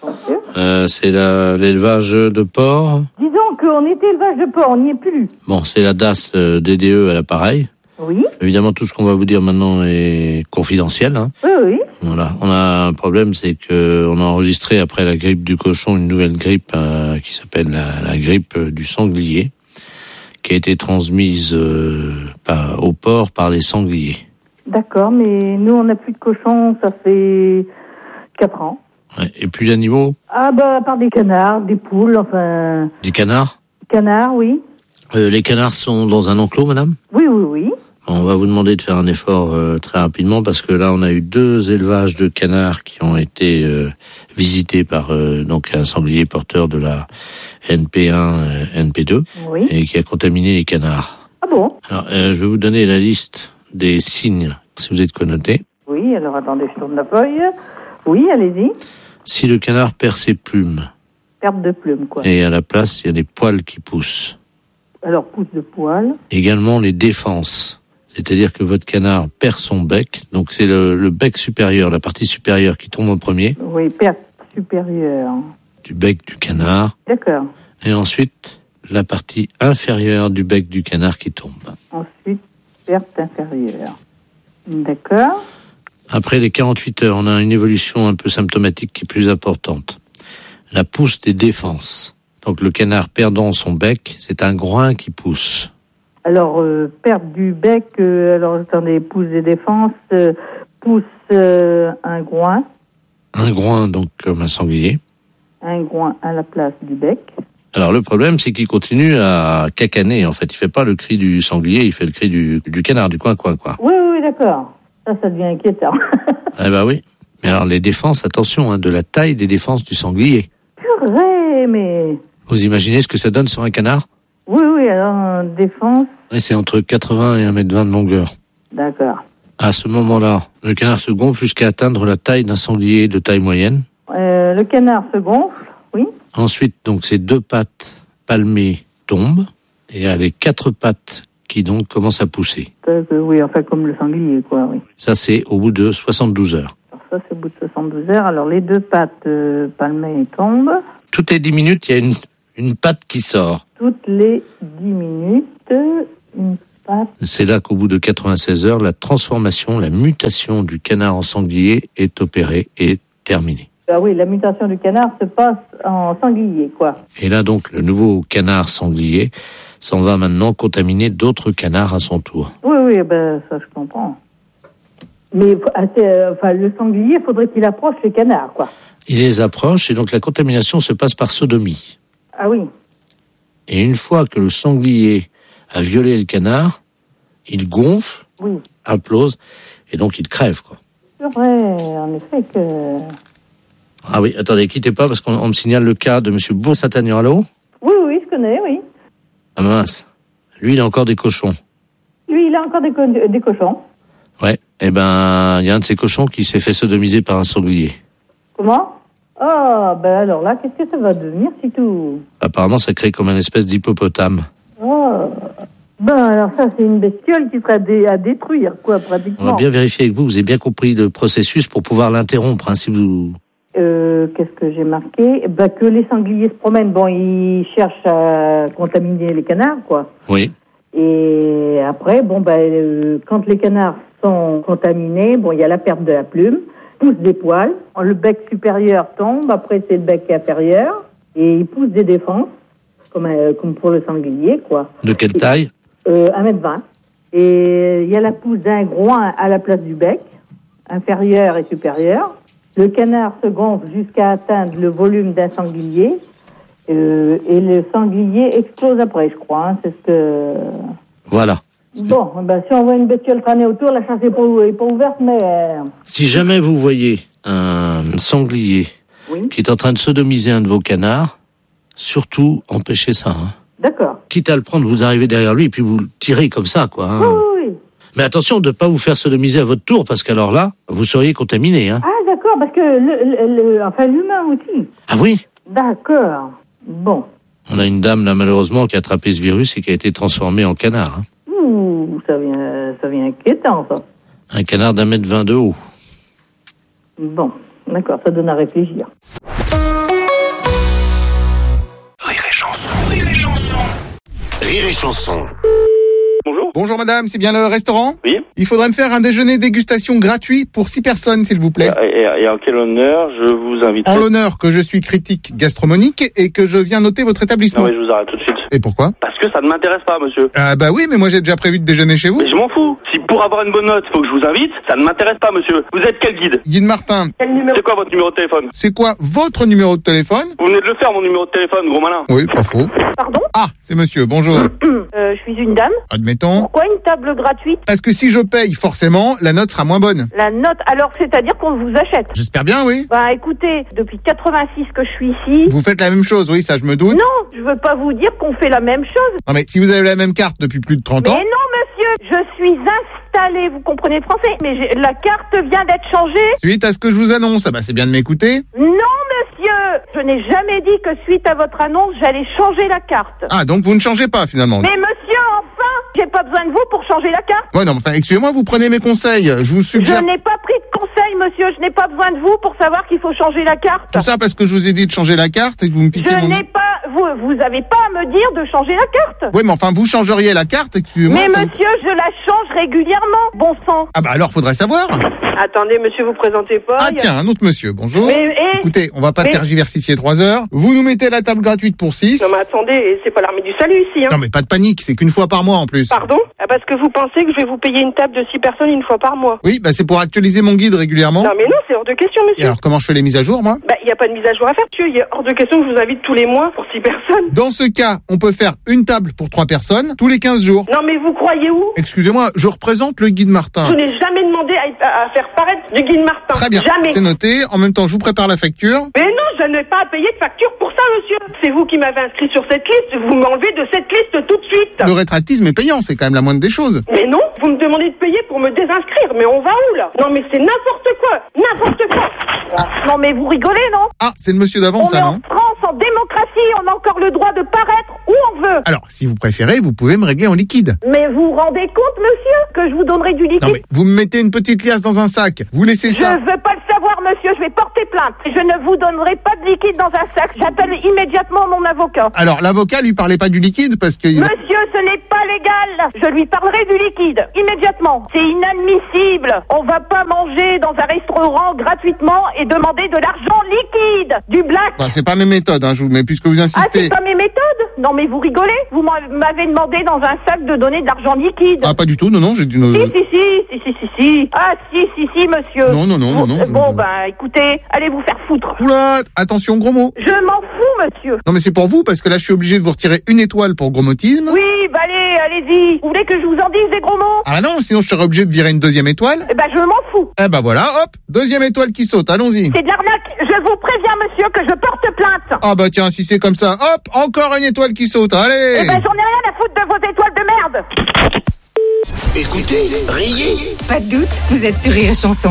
C'est l'élevage de porc. Disons qu'on était élevage de porc, on n'y est plus. Bon, c'est la DAS DDE à l'appareil. Oui. Évidemment, tout ce qu'on va vous dire maintenant est confidentiel. Hein. Oui. Voilà. On a un problème, c'est que on a enregistré après la grippe du cochon une nouvelle grippe qui s'appelle la grippe du sanglier, qui a été transmise au porc par les sangliers. D'accord, mais nous on n'a plus de cochons, ça fait 4 ans. Ouais. Et plus d'animaux? Ah bah, à part des canards, des poules, enfin... Des canards? Canards, oui. Les canards sont dans un enclos, madame? Oui. On va vous demander de faire un effort très rapidement parce que là, on a eu 2 élevages de canards qui ont été visités par donc un sanglier porteur de la NP1, NP2 et qui a contaminé les canards. Ah bon? Alors, je vais vous donner la liste des signes, si vous êtes connoté. Oui, alors attendez, je tourne la feuille. Oui, allez-y. Si le canard perd ses plumes. Perte de plumes, quoi. Et à la place, il y a des poils qui poussent. Alors, pousse de poils. Également les défenses. C'est-à-dire que votre canard perd son bec. Donc c'est le bec supérieur, la partie supérieure qui tombe en premier. Oui, perte supérieure. Du bec du canard. D'accord. Et ensuite, la partie inférieure du bec du canard qui tombe. Ensuite, perte inférieure. D'accord. Après les 48 heures, on a une évolution un peu symptomatique qui est plus importante. La pousse des défenses. Donc le canard perdant son bec, c'est un groin qui pousse. Alors, perte du bec, alors attendez, pousse des défenses, pousse un groin. Un groin, donc comme un sanglier. Un groin à la place du bec. Alors le problème, c'est qu'il continue à cacaner, en fait. Il fait pas le cri du sanglier, il fait le cri du canard, du coin, quoi. Oui, d'accord. Ça devient inquiétant. Eh ben oui. Mais alors les défenses, attention, de la taille des défenses du sanglier. Purée, mais... Vous imaginez ce que ça donne sur un canard? Oui, alors défense... Oui, c'est entre 80 et 1m20 de longueur. D'accord. À ce moment-là, le canard se gonfle jusqu'à atteindre la taille d'un sanglier de taille moyenne. Le canard se gonfle, oui. Ensuite, donc, ses 2 pattes palmées tombent. Et les 4 pattes qui donc commence à pousser. Oui, enfin comme le sanglier, quoi, oui. Ça, c'est au bout de 72 heures. Alors ça, c'est au bout de 72 heures. Alors les deux pattes palmées tombent. Toutes les 10 minutes, il y a une patte qui sort. Toutes les 10 minutes, une patte. C'est là qu'au bout de 96 heures, la transformation, la mutation du canard en sanglier est opérée et terminée. Ah oui, la mutation du canard se passe en sanglier, quoi. Et là donc, le nouveau canard sanglier s'en va maintenant contaminer d'autres canards à son tour. Oui, ben ça je comprends. Mais le sanglier, faudrait qu'il approche les canards, quoi. Il les approche et donc la contamination se passe par sodomie. Ah oui. Et une fois que le sanglier a violé le canard, il gonfle, implose, et donc il crève, quoi. C'est vrai, en effet que... Ah oui, attendez, quittez pas, parce qu'on me signale le cas de M. Bourg-Saint-Agnan. Allô ? Oui, je connais, oui. Ah mince, lui, il a encore des cochons. Lui, il a encore des cochons. Ouais, il y a un de ces cochons qui s'est fait sodomiser par un sanglier. Comment ? Ah, ben alors là, qu'est-ce que ça va devenir, si tout ? Apparemment, ça crée comme une espèce d'hippopotame. Oh, ben alors ça, c'est une bestiole qui serait à détruire, quoi, pratiquement. On va bien vérifier avec vous, vous avez bien compris le processus pour pouvoir l'interrompre, hein, si vous... Qu'est-ce que j'ai marqué ? Ben, que les sangliers se promènent, bon, ils cherchent à contaminer les canards, quoi. Oui. Et après, bon, ben, quand les canards sont contaminés, bon, il y a la perte de la plume, pousse des poils, le bec supérieur tombe, après c'est le bec inférieur, et il pousse des défenses, comme pour le sanglier, quoi. De quelle taille ? 1m20. Et il y a la pousse d'un groin à la place du bec, inférieur et supérieur. Le canard se gonfle jusqu'à atteindre le volume d'un sanglier, et le sanglier explose après, je crois. Hein, c'est ce que... Voilà. Bon, ben, si on voit une bestiole traîner autour, la chasse n'est pas ouverte, mais... Si jamais vous voyez un sanglier qui est en train de sodomiser un de vos canards, surtout empêchez ça. Hein. D'accord. Quitte à le prendre, vous arrivez derrière lui et puis vous le tirez comme ça, quoi. Hein. Oui. Mais attention de ne pas vous faire sodomiser à votre tour, parce qu'alors là, vous seriez contaminé. Hein. Ah, d'accord, parce que l'humain aussi. Ah oui ? D'accord. Bon. On a une dame, là, malheureusement, qui a attrapé ce virus et qui a été transformée en canard. Hein. Ouh, ça vient inquiétant, ça. Un canard d'1m20 de haut. Bon, d'accord, ça donne à réfléchir. Rire et chanson, rire et chanson. Rire et chanson. Bonjour. Bonjour madame, c'est bien le restaurant ? Oui. Il faudrait me faire un déjeuner dégustation gratuit pour 6 personnes, s'il vous plaît. Et en quel honneur je vous invite ? En l'honneur que je suis critique gastronomique et que je viens noter votre établissement. Non, mais je vous arrête tout de suite. Et pourquoi ? Parce que ça ne m'intéresse pas, monsieur. Ah bah oui, mais moi j'ai déjà prévu de déjeuner chez vous. Mais je m'en fous. Si pour avoir une bonne note, il faut que je vous invite, ça ne m'intéresse pas, monsieur. Vous êtes quel guide ? Guide Martin. Quel numéro ? C'est quoi votre numéro de téléphone ? C'est quoi votre numéro de téléphone ? Vous venez de le faire, mon numéro de téléphone, gros malin. Oui, pas faux. Pardon ? Ah, c'est monsieur, bonjour. Je suis une dame. Admettons. Pourquoi une table gratuite ? Parce que si je paye, forcément, la note sera moins bonne. La note, alors c'est-à-dire qu'on vous achète ? J'espère bien, oui. Bah écoutez, depuis 86 que je suis ici... Vous faites la même chose, oui, ça je me doute. Non, je veux pas vous dire qu'on fait la même chose. Non mais si vous avez la même carte depuis plus de 30 ans... Mais non monsieur, je suis installée, vous comprenez le français, mais la carte vient d'être changée. Suite à ce que je vous annonce, ah bah c'est bien de m'écouter. Non monsieur, je n'ai jamais dit que suite à votre annonce, j'allais changer la carte. Ah, donc vous ne changez pas finalement. Mais monsieur, enfin, j'ai pas besoin de vous pour changer la carte. Ouais, non, enfin, excusez-moi, vous prenez mes conseils. Je vous suggère... Je n'ai pas pris de conseils, monsieur. Je n'ai pas besoin de vous pour savoir qu'il faut changer la carte. Tout ça parce que je vous ai dit de changer la carte et que vous me piquez Je n'ai pas... Vous avez pas à me dire de changer la carte. Oui, mais enfin, vous changeriez la carte, excusez-moi. Mais monsieur, je la change régulièrement, bon sang. Ah bah alors, faudrait savoir. Attendez, monsieur, vous présentez pas. Ah tiens, un autre monsieur, bonjour. Mais, écoutez, on va pas tergiversifier 3 heures. Vous nous mettez la table gratuite pour 6. Non mais attendez, c'est pas l'armée du salut ici. Hein. Non mais pas de panique, c'est qu'une fois par mois en plus. Pardon ? Parce que vous pensez que je vais vous payer une table de 6 personnes une fois par mois. Oui, bah c'est pour actualiser mon guide régulièrement. Non mais non, c'est hors de question, monsieur. Et alors comment je fais les mises à jour, moi ? Bah il y a pas de mise à jour à faire, monsieur. Il est hors de question que je vous invite tous les mois pour 6 personnes. Dans ce cas, on peut faire une table pour 3 personnes tous les 15 jours. Non mais vous croyez où ? Excusez-moi, je représente le guide Martin. Je n'ai jamais demandé à faire paraître du guide Martin. Très bien, jamais. C'est noté. En même temps, je vous prépare la facture. Mais non, je n'ai pas à payer de facture pour ça, monsieur. C'est vous qui m'avez inscrit sur cette liste. Vous m'enlevez de cette liste tout de suite. Le rétractisme est payant, c'est quand même la moindre des choses. Mais non, vous me demandez de payer pour me désinscrire. Mais on va où, là ? Non, mais c'est n'importe quoi. N'importe quoi. Non, mais vous rigolez, non ? Ah, c'est le monsieur d'avant, ça, non ? En France, en démocratie, on a encore le droit de paraître où on veut. Alors, si vous préférez, vous pouvez me régler en liquide. Mais vous vous rendez compte, monsieur, que je vous donnerai du liquide? Non mais, vous me mettez une petite liasse dans un sac, vous laissez ça... Je veux pas le savoir, monsieur, je vais porter plainte. Je ne vous donnerai pas de liquide dans un sac. J'appelle immédiatement mon avocat. Alors, l'avocat lui parlait pas du liquide parce que... Monsieur, ce n'est pas légal. Je lui parlerai du liquide, immédiatement. C'est inadmissible. On va pas manger dans un restaurant gratuitement et demander de l'argent liquide. Du black. Bah, c'est pas mes méthodes, hein, mais puisque vous insistez... Ah, c'est pas mes méthodes? Non, mais vous rigolez? Vous m'avez demandé dans un sac de donner de l'argent liquide. Ah, pas du tout, non, j'ai dit... Si. Ah, si, monsieur. Non. Bon, bah, écoutez, allez vous faire foutre. Oula, attention, gros mot. Je m'en fous, monsieur. Non, mais c'est pour vous, parce que là, je suis obligé de vous retirer une étoile pour gros motisme. Oui, bah allez-y. Vous voulez que je vous en dise des gros mots? Ah non, sinon je serais obligé de virer une deuxième étoile. Eh ben, je m'en fous. Eh ben voilà, hop, deuxième étoile qui saute, allons-y. C'est de l'arnaque. Je vous préviens, monsieur, que je porte plainte. Ah bah tiens, si c'est comme ça, hop, encore une étoile qui saute, allez. Eh ben, j'en ai rien à foutre de vos étoiles de merde. Écoutez, riez. Pas de doute, vous êtes sur Rire et Chanson.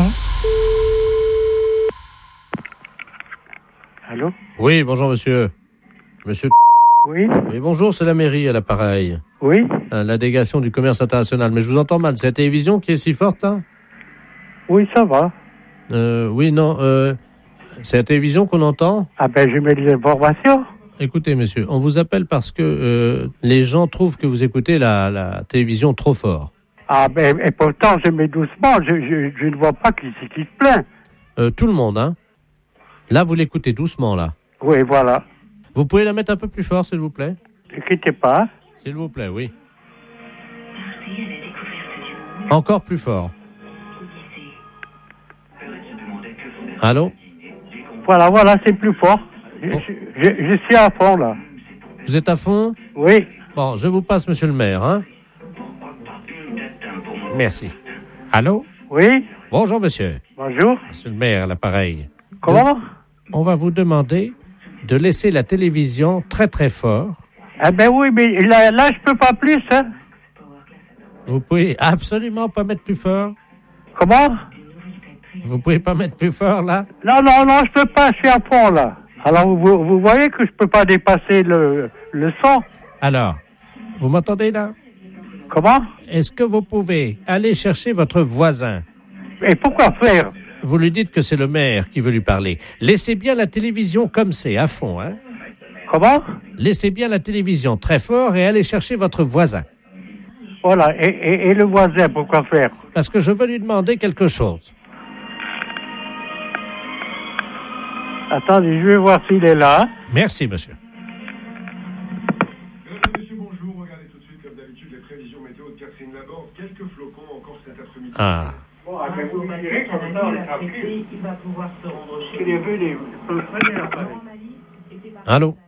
Allô? Oui, bonjour monsieur. Monsieur. Oui. Oui, bonjour, c'est la mairie à l'appareil. Oui. La délégation du commerce international. Mais je vous entends mal. C'est la télévision qui est si forte, là? Oui, ça va. Oui, non. C'est la télévision qu'on entend? Ah ben, je mets des informations. Écoutez, monsieur, on vous appelle parce que les gens trouvent que vous écoutez la télévision trop fort. Ah ben, et pourtant, je mets doucement. Je ne vois pas qui c'est qui se plaint. Tout le monde, hein? Là, vous l'écoutez doucement, là. Oui, voilà. Vous pouvez la mettre un peu plus fort, s'il vous plaît? Ne quittez pas. S'il vous plaît, oui. Encore plus fort. Allô? Voilà, c'est plus fort. Je suis à fond, là. Vous êtes à fond? Oui. Bon, je vous passe, monsieur le maire, hein? Merci. Allô? Oui. Bonjour, monsieur. Bonjour. Monsieur le maire, à l'appareil. Comment? On va vous demander de laisser la télévision très, très fort. Ah ben oui, mais là je peux pas plus, hein. Vous pouvez absolument pas mettre plus fort? Comment? Vous pouvez pas mettre plus fort, là? Non, je peux pas, je suis à fond, là. Alors, vous voyez que je peux pas dépasser le son? Alors, vous m'entendez, là? Comment? Est-ce que vous pouvez aller chercher votre voisin? Et pourquoi faire? Vous lui dites que c'est le maire qui veut lui parler. Laissez bien la télévision comme c'est, à fond, hein? Comment? Laissez bien la télévision très fort et allez chercher votre voisin. Voilà, et le voisin, pourquoi faire? Parce que je veux lui demander quelque chose. Attendez, je vais voir s'il est là. Merci, monsieur. Monsieur, bonjour. Regardez tout de suite, comme d'habitude, les prévisions météo de Catherine Laborde. Quelques flocons encore cet après-midi. Ah. Bon, vous me direz comme ça, on les a pris. Il va pouvoir se rendre chez lui. Allô?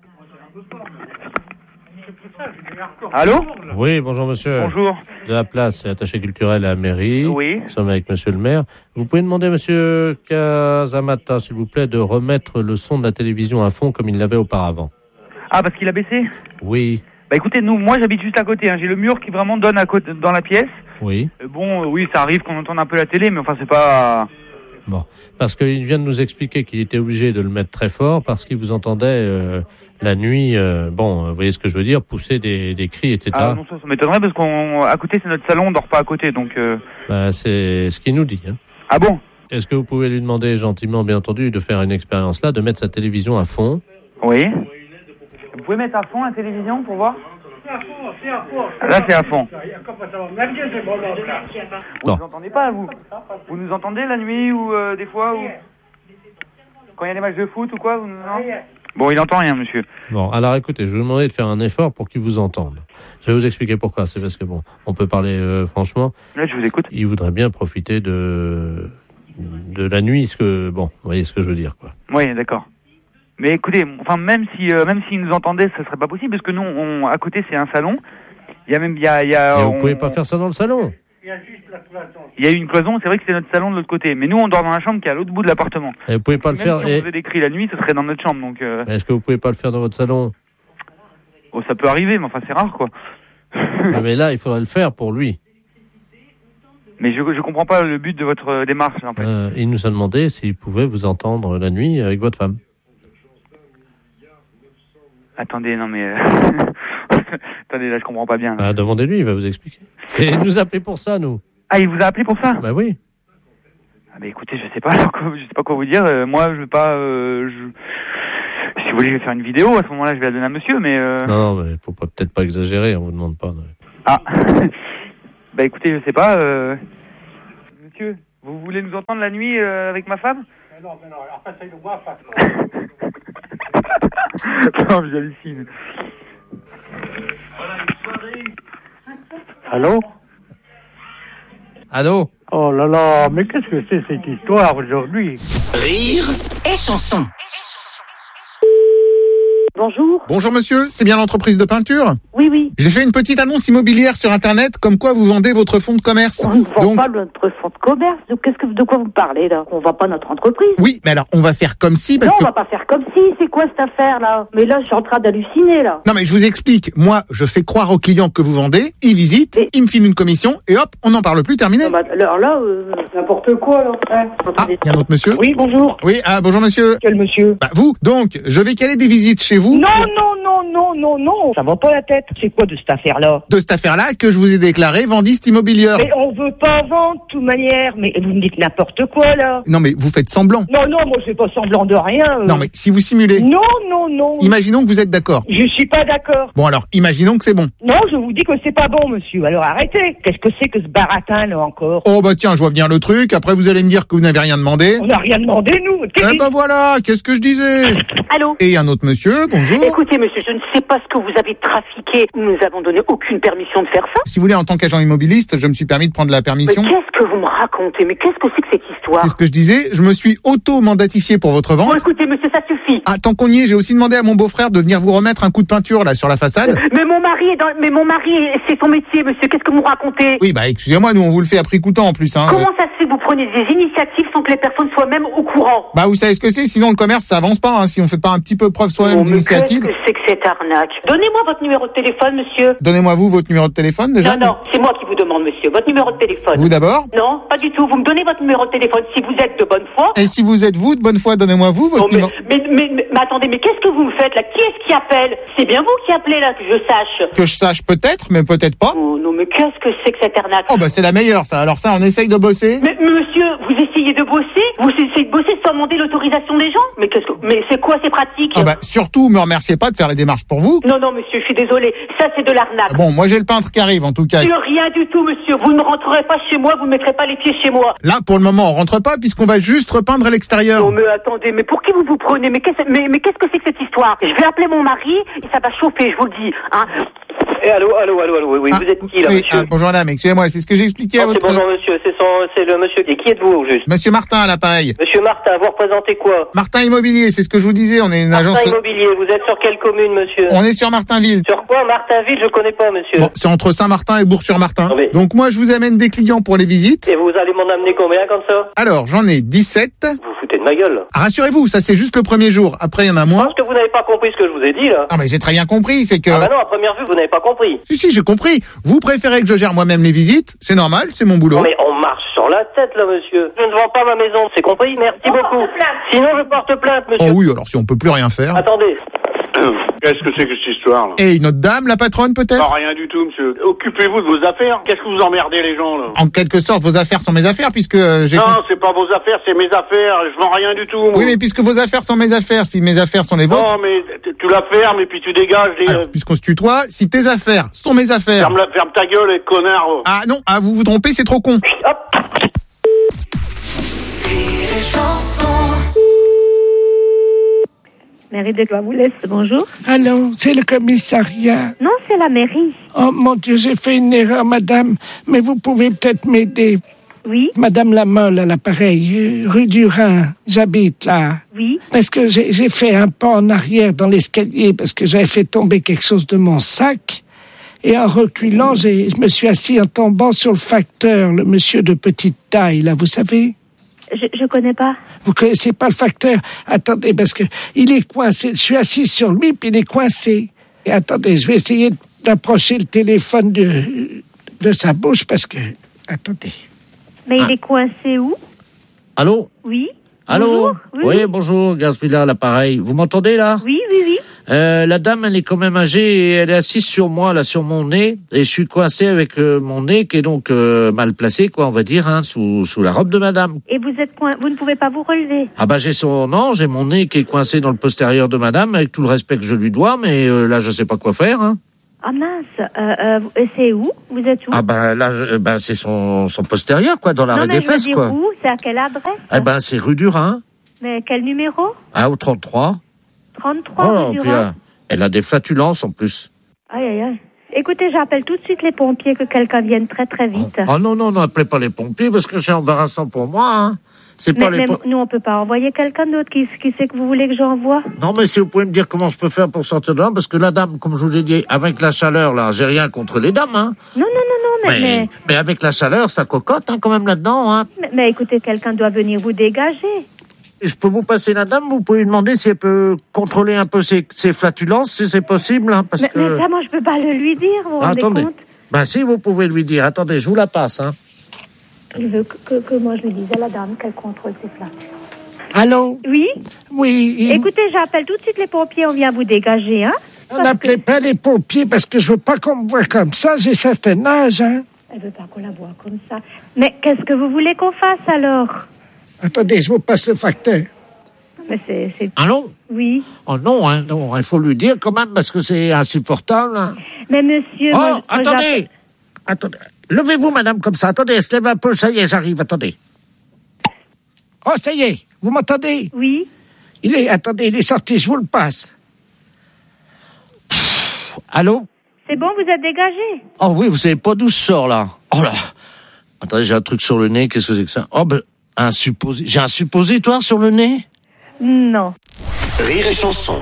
Allô? Oui, bonjour, monsieur. Bonjour. De la place, c'est attaché culturel à la mairie. Oui. Nous sommes avec monsieur le maire. Vous pouvez demander à monsieur Kazamata, s'il vous plaît, de remettre le son de la télévision à fond comme il l'avait auparavant. Ah, parce qu'il a baissé? Oui. Bah écoutez, moi j'habite juste à côté, hein. J'ai le mur qui vraiment donne à côté, dans la pièce. Oui. Oui, ça arrive qu'on entende un peu la télé, mais enfin c'est pas... Bon, parce qu'il vient de nous expliquer qu'il était obligé de le mettre très fort parce qu'il vous entendait la nuit, vous voyez ce que je veux dire, pousser des cris, etc. Ah non, ça m'étonnerait parce qu'à côté c'est notre salon, on dort pas à côté, donc... C'est ce qu'il nous dit. Hein. Ah bon? Est-ce que vous pouvez lui demander gentiment, bien entendu, de faire une expérience là, de mettre sa télévision à fond? Oui. Vous pouvez mettre à fond la télévision pour voir? C'est à fond. Là c'est à fond. Vous nous entendez pas, vous? Vous nous entendez la nuit ou des fois ou... Quand il y a des matchs de foot ou quoi? Non? Bon, il entend rien, monsieur. Bon, alors écoutez, je vais vous demander de faire un effort pour qu'il vous entende. Je vais vous expliquer pourquoi. C'est parce que, on peut parler franchement. Là, je vous écoute. Il voudrait bien profiter de la nuit, vous voyez ce que je veux dire, quoi. Oui, d'accord. Mais écoutez, même s'il nous entendait, ça serait pas possible, parce que nous, à côté, c'est un salon. Il y a même, vous pouvez pas faire ça dans le salon? Il y a une cloison, c'est vrai que c'est notre salon de l'autre côté. Mais nous, on dort dans la chambre qui est à l'autre bout de l'appartement. Et vous pouvez pas le faire. Si on faisait des cris la nuit, ce serait dans notre chambre, donc. Est-ce que vous pouvez pas le faire dans votre salon? Oh, ça peut arriver, mais enfin, c'est rare, quoi. Mais là, il faudrait le faire pour lui. Mais je comprends pas le but de votre démarche, en fait. Il nous a demandé s'il pouvait vous entendre la nuit avec votre femme. Attendez, non mais... Attendez, là, je comprends pas bien. Ah, demandez-lui, il va vous expliquer. Il nous a appelé pour ça, nous. Ah, il vous a appelé pour ça? Bah oui. Ah, mais écoutez, je sais pas quoi vous dire. Moi, je veux pas... Si vous voulez, je vais faire une vidéo. À ce moment-là, je vais la donner à monsieur, mais... Non, mais faut peut-être pas exagérer, on vous demande pas. Ah. Bah écoutez, je sais pas. Monsieur, vous voulez nous entendre la nuit avec ma femme? Non, alors passez-le moi, face. Non, j'hallucine. Allô? Allô? Oh là là, mais qu'est-ce que c'est cette histoire aujourd'hui? Rire et chanson. Bonjour. Bonjour monsieur, c'est bien l'entreprise de peinture? Oui, oui. J'ai fait une petite annonce immobilière sur internet comme quoi vous vendez votre fonds de commerce. On ne vend pas notre fonds de commerce. De quoi vous parlez là? On vend pas notre entreprise. Oui, mais alors on va faire comme si on va pas faire comme si. C'est quoi cette affaire là? Mais là, je suis en train d'halluciner là. Non mais je vous explique. Moi, je fais croire aux clients que vous vendez, ils visitent, ils me filment une commission et hop, on n'en parle plus, terminé. Non, bah, alors là, n'importe quoi là. Il y a un autre monsieur? Oui, bonjour. Oui, bonjour monsieur. Quel monsieur? Bah vous. Donc, je vais caler des visites chez vous. Non. Ça va pas la tête. C'est quoi de cette affaire-là? De cette affaire-là que je vous ai déclaré vendiste immobilière. Mais on veut pas vendre, de toute manière. Mais vous me dites n'importe quoi, là. Non, mais vous faites semblant. Non, moi je fais pas semblant de rien. Non, mais si vous simulez. Non. Imaginons que vous êtes d'accord. Je suis pas d'accord. Bon, alors, imaginons que c'est bon. Non, je vous dis que c'est pas bon, monsieur. Alors arrêtez. Qu'est-ce que c'est que ce baratin, là, encore? Oh, bah tiens, je vois bien le truc. Après, vous allez me dire que vous n'avez rien demandé. On n'a rien demandé, nous. Voilà, qu'est-ce que je disais? Allô? Et un autre monsieur, bonjour. Écoutez, monsieur, je ne sais pas ce que vous avez trafiqué. Nous nous avons donné aucune permission de faire ça. Si vous voulez, en tant qu'agent immobiliste, je me suis permis de prendre la permission. Mais qu'est-ce que vous me racontez? Mais qu'est-ce que c'est que cette histoire? C'est ce que je disais. Je me suis auto-mandatifié pour votre vente. Bon, écoutez, monsieur, ça suffit. Ah, tant qu'on y est, j'ai aussi demandé à mon beau-frère de venir vous remettre un coup de peinture, là, sur la façade. Mais mon mari c'est son métier, monsieur. Qu'est-ce que vous racontez? Oui, bah, excusez-moi, nous, on vous le fait à prix coûtant, en plus, hein. Comment ça se fait que vous prenez des initiatives sans que les personnes soient même au courant? Bah, vous savez ce que c'est? Sinon, le commerce, ça avance pas, hein, si on fait pas un petit peu preuve soi-même d'initiative. Qu'est-ce que c'est que cette arnaque? Donnez-moi votre numéro de téléphone, monsieur. Donnez-moi vous votre numéro de téléphone, déjà. Non, c'est moi qui vous demande, monsieur. Votre numéro de téléphone. Vous d'abord? Non, pas du tout. Vous me donnez votre numéro de téléphone si vous êtes de bonne foi. Et si vous êtes vous de bonne foi, donnez-moi vous votre numéro. Mais attendez, mais qu'est-ce que vous me faites là? Qui est-ce qui appelle? C'est bien vous qui appelez là, que je sache. Que je sache peut-être, mais peut-être pas. Oh non, mais qu'est-ce que c'est que cette arnaque? Oh bah c'est la meilleure ça. Alors ça, on essaye de bosser. Mais monsieur, vous essayez de bosser? Vous essayez de bosser sans demander l'autorisation des gens? Mais c'est quoi ces pratiques? Ah bah surtout, me remerciez pas de faire les démarches pour vous. Non, monsieur, je suis désolé. Ça, c'est de l'arnaque. Bon, moi j'ai le peintre qui arrive en tout cas. Rien du tout, monsieur. Vous ne rentrerez pas chez moi, vous ne mettrez pas les pieds chez moi. Là, pour le moment, on rentre pas puisqu'on va juste repeindre à l'extérieur. Non, mais attendez, mais pour qui vous prenez? Mais qu'est-ce que c'est que cette histoire? Je vais appeler mon mari et ça va chauffer, je vous le dis. Hein. Allô, oui, vous êtes qui là, monsieur? Bonjour madame, excusez-moi, c'est ce que j'ai expliqué à votre... Bonjour monsieur, c'est le monsieur. Et qui êtes-vous au juste? Monsieur Martin à l'appareil. Monsieur Martin, vous représentez quoi? Martin Immobilier, c'est ce que je vous disais, on est une agence... Martin Immobilier, vous êtes sur quelle commune, monsieur? On est sur Martinville. Sur quoi? Martinville, je connais pas, monsieur. Bon, c'est entre Saint-Martin et Bourg-sur-Martin. Oui. Donc moi, je vous amène des clients pour les visites. Et vous allez m'en amener combien comme ça? Alors, j'en ai 17. Vous foutez de ma gueule. Rassurez-vous, ça c'est juste le premier jour. Après, il y en a moins. Parce que vous n'avez pas compris ce que je vous ai dit, là. Ah, mais j'ai très bien compris, c'est que... Ah bah non, à première vue, vous n'avez pas compris. Si, j'ai compris. Vous préférez que je gère moi-même les visites, c'est normal, c'est mon boulot. Non mais on marche sur la tête, là, monsieur. Je ne vends pas ma maison, c'est compris? Merci beaucoup. Sinon, je porte plainte, monsieur. Oh oui, alors si on peut plus rien faire... Attendez. Qu'est-ce que c'est que cette histoire là? Et une autre dame, la patronne peut-être? Non, rien du tout, monsieur. Occupez-vous de vos affaires. Qu'est-ce que vous emmerdez les gens là? En quelque sorte, vos affaires sont mes affaires puisque j'ai... Non, c'est pas vos affaires, c'est mes affaires. Je vends rien du tout, moi. Oui, mais puisque vos affaires sont mes affaires, si mes affaires sont les vôtres... Non, mais tu la fermes et puis tu dégages. Alors, puisqu'on se tutoie, si tes affaires sont mes affaires... Ferme ta gueule, et connard. Ah non, vous vous trompez, c'est trop con. Hop. Mairie de Clois-Boulès, bonjour. Allô, c'est le commissariat. Non, c'est la mairie. Oh mon Dieu, j'ai fait une erreur, madame. Mais vous pouvez peut-être m'aider. Oui. Madame Lamolle à l'appareil, rue du Rhin, j'habite là. Oui. Parce que j'ai fait un pas en arrière dans l'escalier parce que j'avais fait tomber quelque chose de mon sac. Et en reculant, je me suis assis en tombant sur le facteur, le monsieur de petite taille, là, vous savez? Je connais pas. Vous connaissez pas le facteur? Attendez, parce que il est coincé. Je suis assis sur lui, puis il est coincé. Et attendez, je vais essayer d'approcher le téléphone de sa bouche, parce que... Attendez. Mais il est coincé où? Allô? Oui. Allô? Bonjour, Oui, bonjour, Gaspilla, l'appareil. Vous m'entendez, là? Oui. La dame, elle est quand même âgée et elle est assise sur moi, là, sur mon nez. Et je suis coincé avec mon nez qui est donc mal placé, quoi, on va dire, hein, sous la robe de madame. Et vous ne pouvez pas vous relever. Ah bah j'ai mon nez qui est coincé dans le postérieur de madame, avec tout le respect que je lui dois, mais là, je sais pas quoi faire, hein. Ah mince, c'est où? Vous êtes où? Ah ben là, c'est son postérieur, quoi, dans l'arrêt des fesses, quoi. Où? C'est à quelle adresse? Eh ben, c'est rue du Rhin. Mais quel numéro? Ah, au 33. 33 rue du puis, Rhin. elle a des flatulences, en plus. Aïe. Écoutez, j'appelle tout de suite les pompiers, que quelqu'un vienne très très vite. Oh non, appelez pas les pompiers, parce que c'est embarrassant pour moi, hein. Mais nous, on peut pas envoyer quelqu'un d'autre. Qui c'est que vous voulez que j'envoie? Non, mais si vous pouvez me dire comment je peux faire pour sortir de là, parce que la dame, comme je vous ai dit, avec la chaleur, là, j'ai rien contre les dames, hein. Non, mais avec la chaleur, ça cocotte, hein, quand même, là-dedans, hein. Mais écoutez, quelqu'un doit venir vous dégager. Et je peux vous passer la dame, vous pouvez lui demander si elle peut contrôler un peu ses flatulences, si c'est possible, hein, parce que... Mais ça, moi, je peux pas le lui dire, vous vous rendez attendez. compte? Ben, si, vous pouvez lui dire. Attendez, je vous la passe, hein. Il veut que moi, je lui dise à la dame qu'elle contrôle ses flatulences. Allô? Oui? Oui. Écoutez, j'appelle tout de suite les pompiers, on vient vous dégager, hein? N'appelez pas les pompiers, parce que je veux pas qu'on me voie comme ça, j'ai certain âge, hein. Elle veut pas qu'on la voie comme ça. Mais qu'est-ce que vous voulez qu'on fasse, alors? Attendez, je vous passe le facteur. Mais c'est... Allô? Oui. Oh non, il faut lui dire quand même, parce que c'est insupportable, hein. Mais monsieur... Oh, attendez! Levez-vous, madame, comme ça. Attendez, elle se lève un peu, ça y est, j'arrive, attendez. Oh, ça y est, vous m'entendez? Oui. Il est sorti, je vous le passe. Allô? C'est bon, vous êtes dégagé? Oh oui, vous savez pas d'où je sors, là. Oh là! Attendez, j'ai un truc sur le nez, qu'est-ce que c'est que ça? Oh, j'ai un suppositoire sur le nez? Non. Rire et chanson.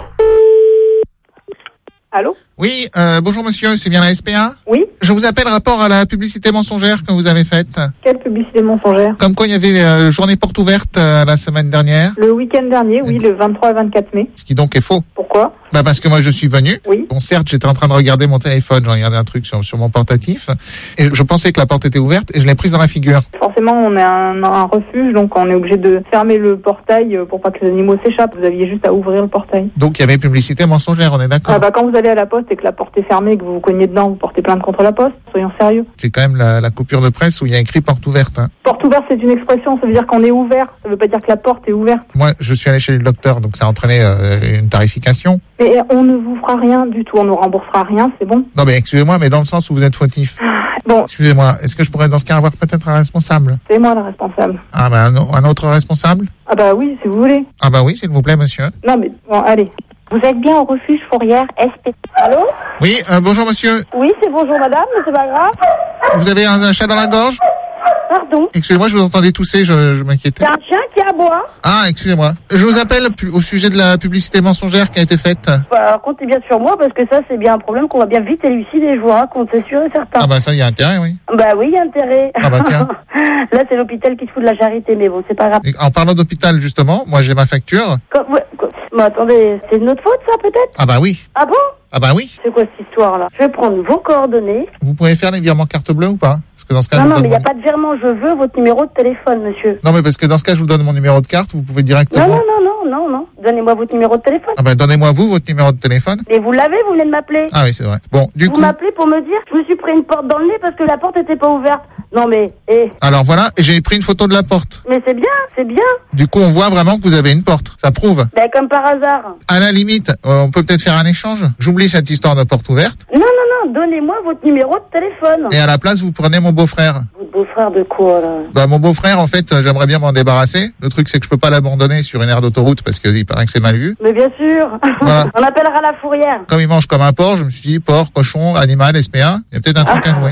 Allô? Oui, bonjour monsieur, c'est bien la SPA? Oui. Je vous appelle rapport à la publicité mensongère que vous avez faite. Quelle publicité mensongère? Comme quoi il y avait journée porte ouverte la semaine dernière. Le week-end dernier, oui, le 23 et 24 mai. Ce qui donc est faux. Pourquoi? Parce que moi je suis venu. Oui. Bon, certes, j'étais en train de regarder mon téléphone, j'ai regardé un truc sur mon portatif, et je pensais que la porte était ouverte, et je l'ai prise dans la figure. Forcément, on est un refuge, donc on est obligé de fermer le portail pour pas que les animaux s'échappent. Vous aviez juste à ouvrir le portail. Donc il y avait publicité mensongère, on est d'accord? Quand vous allez à la poste et que la porte est fermée et que vous vous cognez dedans, vous portez plainte contre la poste. Soyons sérieux. J'ai quand même la coupure de presse où il y a écrit porte ouverte. Hein. Porte ouverte, c'est une expression, ça veut dire qu'on est ouvert. Ça veut pas dire que la porte est ouverte. Moi, je suis allé chez le docteur, donc ça a entraîné une tarification. Mais on ne vous fera rien du tout, on ne remboursera rien, c'est bon? Non mais excusez-moi, mais dans le sens où vous êtes fautif. Bon. Excusez-moi, est-ce que je pourrais dans ce cas avoir peut-être un responsable? C'est moi le responsable. Ah un autre responsable? Ah oui, si vous voulez. Ah oui, s'il vous plaît, monsieur. Non mais, bon, allez. Vous êtes bien au refuge Fourrière SP. Allô? Oui, bonjour monsieur. Oui, c'est bonjour madame, mais c'est pas grave. Vous avez un chat dans la gorge? Pardon? Excusez-moi, je vous entendais tousser, je m'inquiétais. C'est un chien qui aboie. Ah, excusez-moi. Je vous appelle au sujet de la publicité mensongère qui a été faite. Comptez bien sur moi, parce que ça, c'est bien un problème qu'on va bien vite élucider, je vous raconte, c'est sûr et certain. Ah ça, il y a intérêt, oui. Oui, il y a intérêt. Ah tiens. Là, c'est l'hôpital qui se fout de la charité, mais bon, c'est pas grave. Et en parlant d'hôpital, justement, moi j'ai ma facture. Mais attendez, c'est de notre faute, ça, peut-être? Ah oui. Ah bon? Ah oui. C'est quoi cette histoire-là? Je vais prendre vos coordonnées. Vous pouvez faire les virements carte bleue ou pas? Parce que dans ce cas, non, mais il n'y a pas de virement. Je veux votre numéro de téléphone, monsieur. Non, mais parce que dans ce cas, je vous donne mon numéro de carte, vous pouvez directement... Non. Donnez-moi votre numéro de téléphone. Donnez-moi votre numéro de téléphone. Et vous l'avez, vous venez de m'appeler. Ah oui, c'est vrai. Bon, du coup... Vous m'appelez pour me dire que je me suis pris une porte dans le nez parce que la porte était pas ouverte. Non, mais... Alors voilà, et j'ai pris une photo de la porte. Mais c'est bien. Du coup, on voit vraiment que vous avez une porte. Ça prouve. Comme par hasard. À la limite, on peut peut-être faire un échange. J'oublie cette histoire de porte ouverte. Non. Donnez-moi votre numéro de téléphone. Et à la place, vous prenez mon beau-frère. Votre beau-frère de quoi, là? Mon beau-frère, en fait, j'aimerais bien m'en débarrasser. Le truc, c'est que je peux pas l'abandonner sur une aire d'autoroute parce qu'il paraît que c'est mal vu. Mais bien sûr. Voilà. On appellera la fourrière. Comme il mange comme un porc, je me suis dit, porc, cochon, animal, SPA. Il y a peut-être un truc à jouer.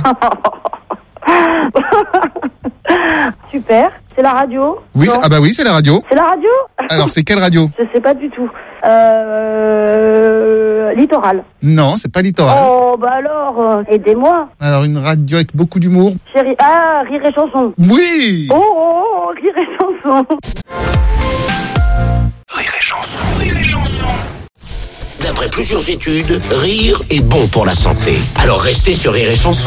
Super. C'est la radio? Oui, oui, c'est la radio. C'est la radio? Alors, c'est quelle radio? Je sais pas du tout. Littoral. Non, c'est pas Littoral. Oh, alors, aidez-moi. Alors, une radio avec beaucoup d'humour. Chérie, Rire et chanson. Oui! Oh, Rire et chanson. Rire et chanson. D'après plusieurs études, rire est bon pour la santé. Alors restez sur Rire et chanson.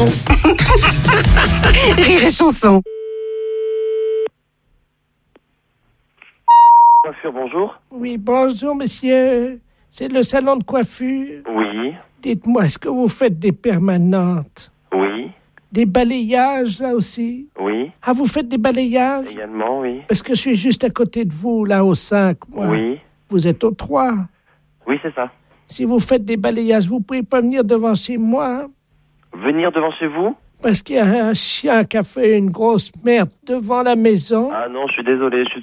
Rire et chanson. Coiffure, bonjour. Oui, bonjour, monsieur. C'est le salon de coiffure. Oui. Dites-moi, est-ce que vous faites des permanentes? Oui. Des balayages, là aussi? Oui. Ah, vous faites des balayages? Également, oui. Parce que je suis juste à côté de vous, là, au 5, moi. Oui. Vous êtes au 3. Oui, c'est ça. Si vous faites des balayages, vous pouvez pas venir devant chez moi? Venir devant chez vous? Parce qu'il y a un chien qui a fait une grosse merde devant la maison. Ah non, je suis désolé, je suis